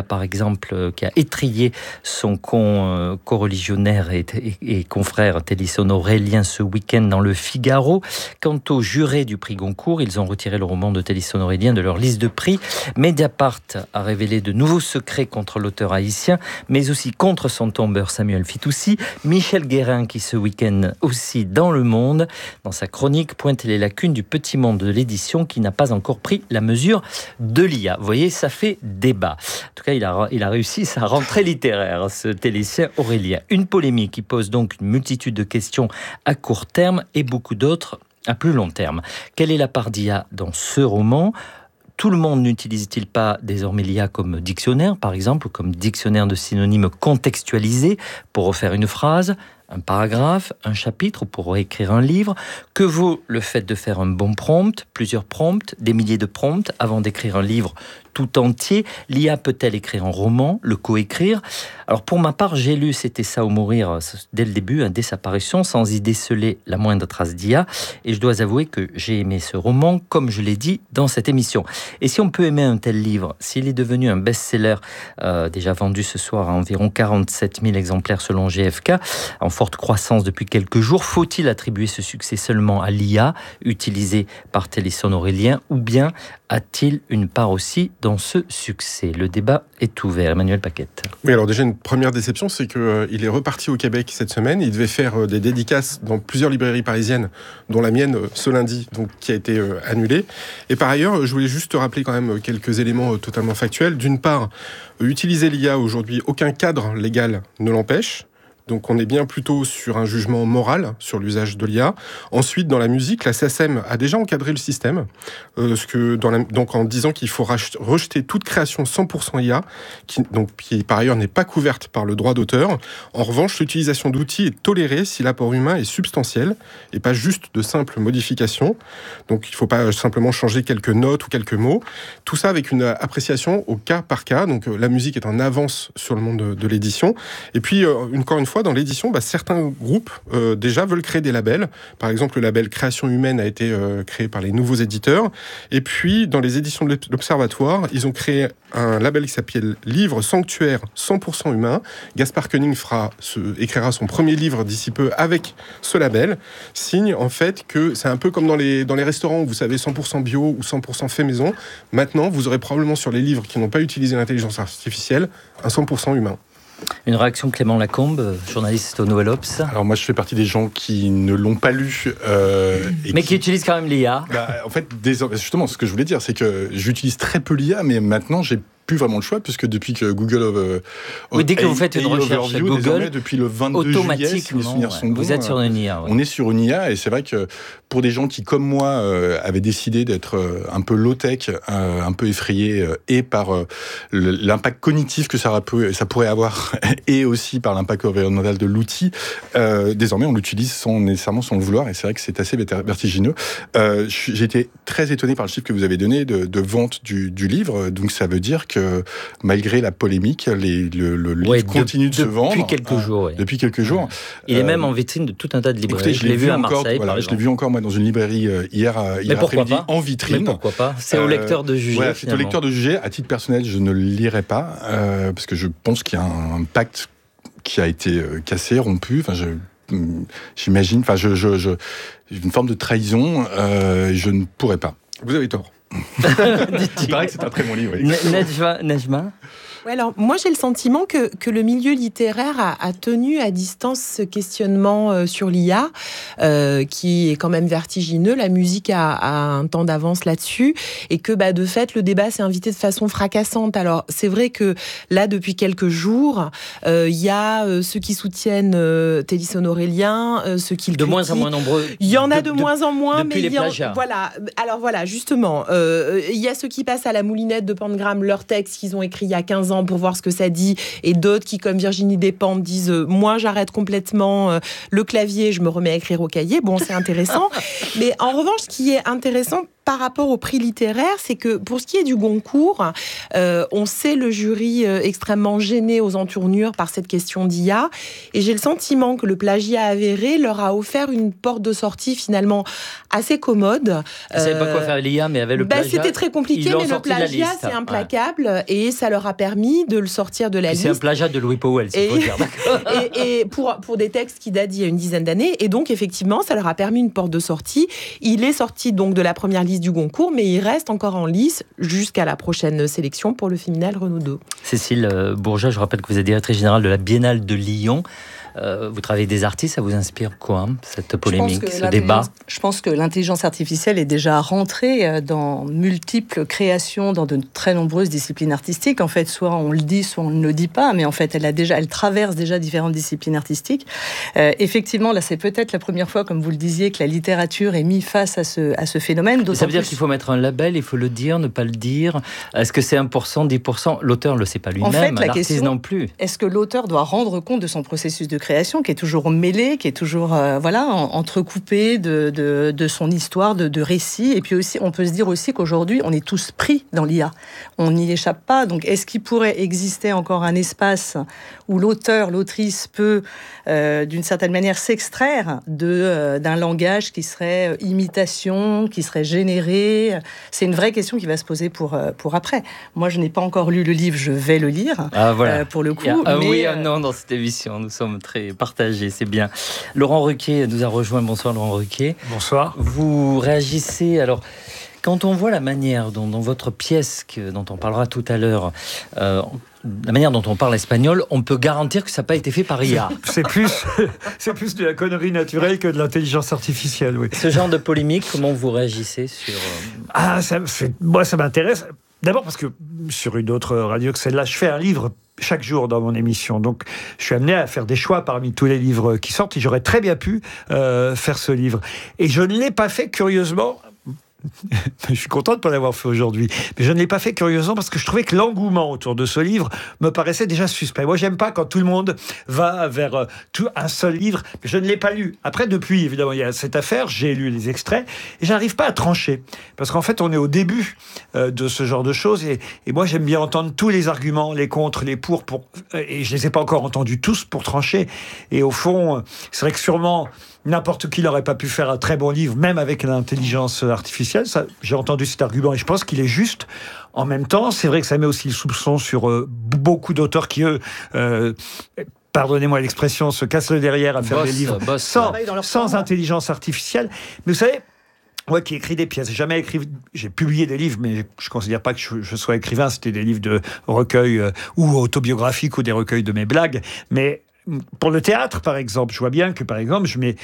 a étrillé son co-religionnaire et confrère Tennyson-Aurélien ce week-end dans le Figaro. Quant aux jurés du prix Goncourt, ils ont retiré le roman de Tennyson-Aurélien de leur liste de prix. Mediapart a révélé de nouveaux secrets contre l'auteur haïtien, mais aussi contre son tombeur Samuel Fitoussi. Michel Guérin, qui ce week-end aussi dans Le Monde, dans sa chronique, pointe les lacunes du petit monde de l'édition qui n'a pas encore pris la mesure de l'IA. Vous voyez, ça fait débat. En tout cas, il a réussi sa rentrée littéraire, ce Tennyson-Aurélien. Une polémique qui pose donc une multitude de questions à court terme et beaucoup d'autres à plus long terme. Quelle est la part d'IA dans ce roman ? Tout le monde n'utilise-t-il pas désormais l'IA comme dictionnaire, par exemple, comme dictionnaire de synonymes contextualisés pour refaire une phrase, un paragraphe, un chapitre ou pour écrire un livre? Que vaut le fait de faire un bon prompt, plusieurs prompts, des milliers de prompts avant d'écrire un livre tout entier. L'IA peut-elle écrire un roman, le coécrire ? Alors pour ma part, j'ai lu C'était ça ou mourir dès le début, dès sa parution, sans y déceler la moindre trace d'IA. Et je dois avouer que j'ai aimé ce roman, comme je l'ai dit dans cette émission. Et si on peut aimer un tel livre, s'il est devenu un best-seller, déjà vendu ce soir à environ 47 000 exemplaires selon GfK, en forte croissance depuis quelques jours, faut-il attribuer ce succès seulement à l'IA, utilisée par Téléson Aurélien, ou bien a-t-il une part aussi dans ce succès ? Le débat est ouvert. Emmanuel Paquette. Oui, alors déjà une première déception, c'est qu'il est reparti au Québec cette semaine. Il devait faire des dédicaces dans plusieurs librairies parisiennes, dont la mienne ce lundi, donc qui a été annulée. Et par ailleurs, je voulais juste te rappeler quand même quelques éléments totalement factuels. D'une part, utiliser l'IA aujourd'hui, aucun cadre légal ne l'empêche. Donc on est bien plutôt sur un jugement moral sur l'usage de l'IA. Ensuite, dans la musique, la SACEM a déjà encadré le système, donc en disant qu'il faut rejeter toute création 100% IA, qui par ailleurs n'est pas couverte par le droit d'auteur. En revanche, l'utilisation d'outils est tolérée si l'apport humain est substantiel et pas juste de simples modifications. Donc il ne faut pas simplement changer quelques notes ou quelques mots. Tout ça avec une appréciation au cas par cas. Donc la musique est en avance sur le monde de l'édition. Et puis, encore une fois, dans l'édition, certains groupes déjà veulent créer des labels. Par exemple, le label Création Humaine a été créé par les nouveaux éditeurs. Et puis, dans les éditions de l'Observatoire, ils ont créé un label qui s'appelle Livre Sanctuaire 100% humain. Gaspard Koenig écrira son premier livre d'ici peu avec ce label. Signe en fait que c'est un peu comme dans les restaurants où vous savez 100% bio ou 100% fait maison. Maintenant, vous aurez probablement sur les livres qui n'ont pas utilisé l'intelligence artificielle un 100% humain. Une réaction, Clément Lacombe, journaliste au Nouvel Obs. Alors moi, je fais partie des gens qui ne l'ont pas lu. Mais qui utilisent quand même l'IA. En fait, justement, ce que je voulais dire, c'est que j'utilise très peu l'IA, mais maintenant, j'ai plus vraiment le choix, puisque depuis que Google dès que vous faites une recherche Google, depuis le 22 juillet, si mes souvenirs sont bons, vous êtes sur une IA. On est sur une IA, et c'est vrai que pour des gens qui, comme moi, avaient décidé d'être un peu low-tech, un peu effrayés, et par l'impact cognitif que ça pourrait avoir, et aussi par l'impact environnemental de l'outil, désormais on l'utilise nécessairement sans le vouloir, et c'est vrai que c'est assez vertigineux. J'ai été très étonné par le chiffre que vous avez donné de vente du livre, donc ça veut dire que malgré la polémique, le livre continue de se vendre. Depuis quelques jours. Il est même en vitrine de tout un tas de librairies. Écoutez, je l'ai vu à Marseille, je l'ai vu encore moi dans une librairie hier après-midi en vitrine. Mais pourquoi pas ? C'est au lecteur de juger. Voilà, c'est au lecteur de juger. À titre personnel, je ne le lirai pas parce que je pense qu'il y a un pacte qui a été cassé, rompu. Enfin, j'imagine. Enfin, une forme de trahison. Je ne pourrais pas. Vous avez tort. Il paraît que c'est un très bon livre. Nejma. Ouais, alors moi j'ai le sentiment que le milieu littéraire a tenu à distance ce questionnement sur l'IA, qui est quand même vertigineux. La musique a un temps d'avance là-dessus, et que de fait le débat s'est invité de façon fracassante. Alors c'est vrai que là depuis quelques jours, il y a ceux qui soutiennent Téléson Aurélien, ceux qui le critiquent. De moins en moins nombreux. Il y en a de moins en moins, mais les plagiats. Voilà. Alors voilà, justement, il y a ceux qui passent à la moulinette de Pangram leur texte qu'ils ont écrit il y a 15 ans pour voir ce que ça dit, et d'autres qui, comme Virginie Despentes, disent moi j'arrête complètement le clavier, je me remets à écrire au cahier. Bon, c'est intéressant. Mais en revanche, ce qui est intéressant par rapport au prix littéraire, c'est que pour ce qui est du Goncourt, on sait le jury extrêmement gêné aux entournures par cette question d'IA, et j'ai le sentiment que le plagiat avéré leur a offert une porte de sortie finalement assez commode. Ils ne savaient pas quoi faire l'IA, mais avec le plagiat... C'était très compliqué, mais le plagiat, c'est implacable, et ça leur a permis de le sortir de la liste. C'est un plagiat de Louis Powell, il faut dire, d'accord. Et pour des textes qui datent d'il y a une dizaine d'années, et donc effectivement, ça leur a permis une porte de sortie. Il est sorti donc de la première liste du Goncourt, mais il reste encore en lice jusqu'à la prochaine sélection pour le Féminal Renaudot. Cécile Bourgeat, je rappelle que vous êtes directrice générale de la Biennale de Lyon. Vous travaillez avec des artistes, ça vous inspire quoi, cette polémique, ce débat ? Je pense que l'intelligence artificielle est déjà rentrée dans multiples créations, dans de très nombreuses disciplines artistiques. En fait, soit on le dit, soit on ne le dit pas, mais en fait, elle traverse déjà différentes disciplines artistiques. Effectivement, là, c'est peut-être la première fois, comme vous le disiez, que la littérature est mise face à ce phénomène. Ça veut dire qu'il faut mettre un label, il faut le dire, ne pas le dire. Est-ce que c'est 1%, 10% ? L'auteur ne le sait pas lui-même, l'artiste non plus. Est-ce que l'auteur doit rendre compte de son processus de création, qui est toujours mêlé, qui est toujours entrecoupé de son histoire, de récits. Et puis aussi, on peut se dire aussi qu'aujourd'hui, on est tous pris dans l'IA. On n'y échappe pas. Donc, est-ce qu'il pourrait exister encore un espace où l'auteur, l'autrice peut, d'une certaine manière, s'extraire d'un langage qui serait imitation, qui serait généré? C'est une vraie question qui va se poser pour après. Moi, je n'ai pas encore lu le livre, je vais le lire, pour le coup. Non, dans cette émission, nous sommes très partagés, c'est bien. Laurent Ruquier nous a rejoint. Bonsoir Laurent Ruquier. Bonsoir. Vous réagissez, alors, quand on voit la manière dont dans votre pièce, dont on parlera tout à l'heure, la manière dont on parle espagnol, on peut garantir que ça n'a pas été fait par IA. C'est plus de la connerie naturelle que de l'intelligence artificielle, oui. Ce genre de polémique, comment vous réagissez sur... Moi, ça m'intéresse. D'abord parce que sur une autre radio que celle-là, je fais un livre chaque jour dans mon émission. Donc, je suis amené à faire des choix parmi tous les livres qui sortent et j'aurais très bien pu faire ce livre. Et je ne l'ai pas fait, curieusement... Je suis content de ne pas l'avoir fait aujourd'hui, mais je ne l'ai pas fait curieusement parce que je trouvais que l'engouement autour de ce livre me paraissait déjà suspect. Moi, j'aime pas quand tout le monde va vers un seul livre, mais je ne l'ai pas lu. Après, depuis, évidemment, il y a cette affaire, j'ai lu les extraits et j'arrive pas à trancher parce qu'en fait, on est au début de ce genre de choses et moi, j'aime bien entendre tous les arguments, les contre, les pour et je les ai pas encore entendus tous pour trancher. Et au fond, c'est vrai que sûrement n'importe qui n'aurait pas pu faire un très bon livre, même avec l'intelligence artificielle. Ça, j'ai entendu cet argument et je pense qu'il est juste. En même temps, c'est vrai que ça met aussi le soupçon sur beaucoup d'auteurs qui, eux, pardonnez-moi l'expression, se cassent le derrière à faire des livres sans intelligence artificielle. Mais vous savez, moi qui écris des pièces, j'ai publié des livres, mais je ne considère pas que je sois écrivain. C'était des livres de recueils ou autobiographiques ou des recueils de mes blagues. Mais pour le théâtre, par exemple, je vois bien que, par exemple, je mets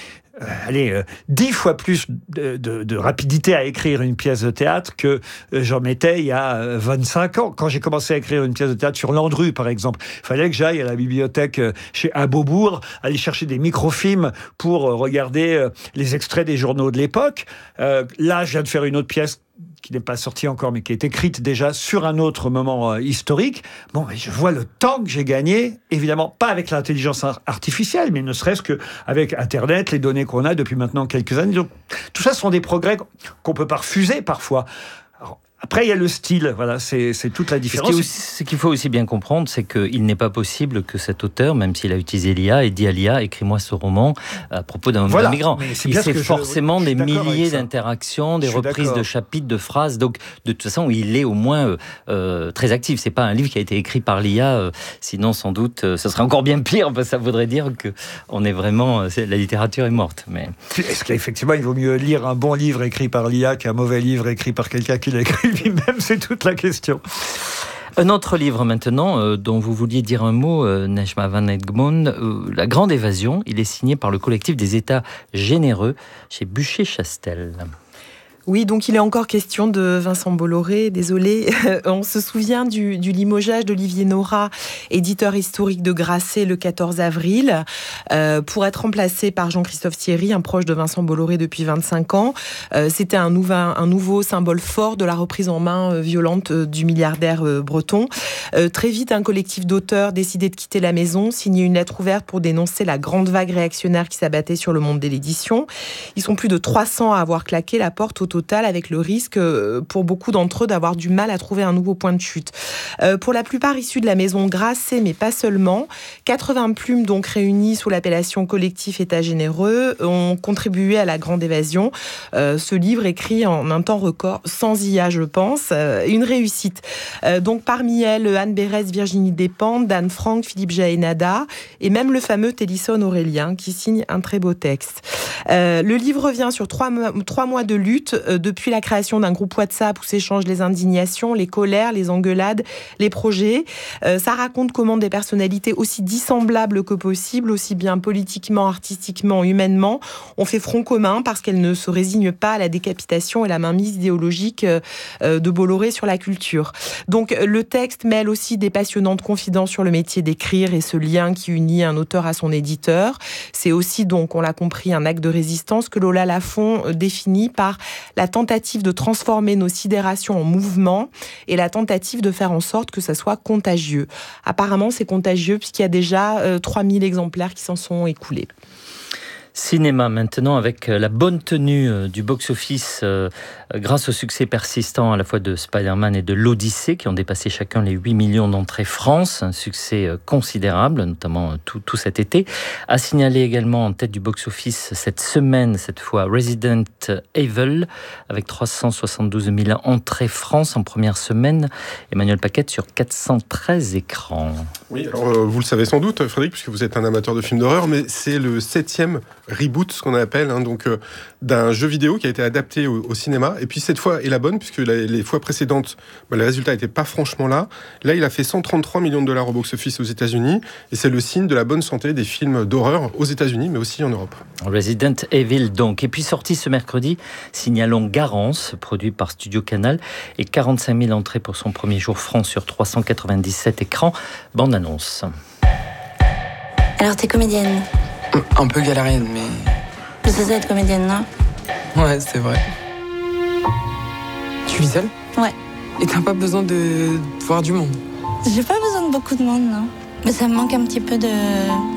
10 fois plus de rapidité à écrire une pièce de théâtre que j'en mettais il y a 25 ans. Quand j'ai commencé à écrire une pièce de théâtre sur Landru, par exemple, il fallait que j'aille à la bibliothèque chez à Beaubourg, aller chercher des microfilms pour regarder les extraits des journaux de l'époque. Là, je viens de faire une autre pièce qui n'est pas sortie encore, mais qui est écrite déjà sur un autre moment historique. Bon, je vois le temps que j'ai gagné, évidemment, pas avec l'intelligence artificielle, mais ne serait-ce qu'avec Internet, les données qu'on a depuis maintenant quelques années. Donc, tout ça sont des progrès qu'on peut pas refuser parfois. Alors, après, il y a le style, voilà, c'est toute la différence. Ce qu'il faut aussi bien comprendre, c'est qu'il n'est pas possible que cet auteur, même s'il a utilisé l'IA, ait dit à l'IA, écris-moi ce roman à propos d'un migrant. C'est forcément des milliers d'interactions, des reprises de chapitres, de phrases. Donc, de toute façon, il est au moins très actif. C'est pas un livre qui a été écrit par l'IA, sinon, sans doute, ce serait encore bien pire, parce que ça voudrait dire que la littérature est morte. Mais... Est-ce qu'effectivement, il vaut mieux lire un bon livre écrit par l'IA qu'un mauvais livre écrit par quelqu'un qui l'a écrit lui-même? C'est toute la question. Un autre livre maintenant, dont vous vouliez dire un mot, Nejma van Egmond, La Grande Évasion. Il est signé par le collectif des États généreux chez Buchet-Chastel. Oui, donc il est encore question de Vincent Bolloré, désolé. On se souvient du limogeage d'Olivier Nora, éditeur historique de Grasset, le 14 avril, pour être remplacé par Jean-Christophe Thierry, un proche de Vincent Bolloré depuis 25 ans. C'était un nouveau symbole fort de la reprise en main violente du milliardaire breton. Très vite, un collectif d'auteurs décidait de quitter la maison, signer une lettre ouverte pour dénoncer la grande vague réactionnaire qui s'abattait sur le monde de l'édition. Ils sont plus de 300 à avoir claqué la porte au total, avec le risque pour beaucoup d'entre eux d'avoir du mal à trouver un nouveau point de chute. Pour la plupart issus de la maison Grasset, mais pas seulement, 80 plumes donc réunies sous l'appellation collectif État généreux ont contribué à la Grande Évasion. Ce livre écrit en un temps record, sans IA je pense, une réussite. Donc parmi elles, Anne Berès, Virginie Despentes, Dan Frank, Philippe Jaénada et même le fameux Télisson Aurélien qui signe un très beau texte. Le livre revient sur 3 mois de lutte depuis la création d'un groupe WhatsApp où s'échangent les indignations, les colères, les engueulades, les projets. Ça raconte comment des personnalités aussi dissemblables que possible, aussi bien politiquement, artistiquement, humainement, ont fait front commun parce qu'elles ne se résignent pas à la décapitation et la mainmise idéologique de Bolloré sur la culture. Donc le texte mêle aussi des passionnantes confidences sur le métier d'écrire et ce lien qui unit un auteur à son éditeur. C'est aussi donc, on l'a compris, un acte de résistance que Lola Lafont définit par la tentative de transformer nos sidérations en mouvement et la tentative de faire en sorte que ça soit contagieux. Apparemment, c'est contagieux puisqu'il y a déjà 3000 exemplaires qui s'en sont écoulés. Cinéma maintenant, avec la bonne tenue du box-office grâce au succès persistant à la fois de Spider-Man et de l'Odyssée qui ont dépassé chacun les 8 millions d'entrées France, un succès considérable, notamment tout cet été. A signalé également en tête du box-office cette semaine, cette fois Resident Evil, avec 372 000 entrées France en première semaine. Emmanuel Paquette sur 413 écrans. Oui, alors vous le savez sans doute, Frédéric, puisque vous êtes un amateur de films d'horreur, mais c'est le 7e reboot, ce qu'on appelle, d'un jeu vidéo qui a été adapté au cinéma. Et puis cette fois est la bonne, puisque les fois précédentes, les résultats n'étaient pas franchement là. Là, il a fait 133 millions de dollars au box-office aux États-Unis, et c'est le signe de la bonne santé des films d'horreur aux États-Unis, mais aussi en Europe. Resident Evil donc. Et puis sorti ce mercredi, signalons Garance, produit par Studio Canal, et 45 000 entrées pour son premier jour France sur 397 écrans. Bande annonce. Alors t'es comédienne? Un peu galérienne, mais... Je sais être comédienne, non? Ouais, c'est vrai. Tu vis seule? Ouais. Et t'as pas besoin de voir du monde? J'ai pas besoin de beaucoup de monde, non. Mais ça me manque un petit peu de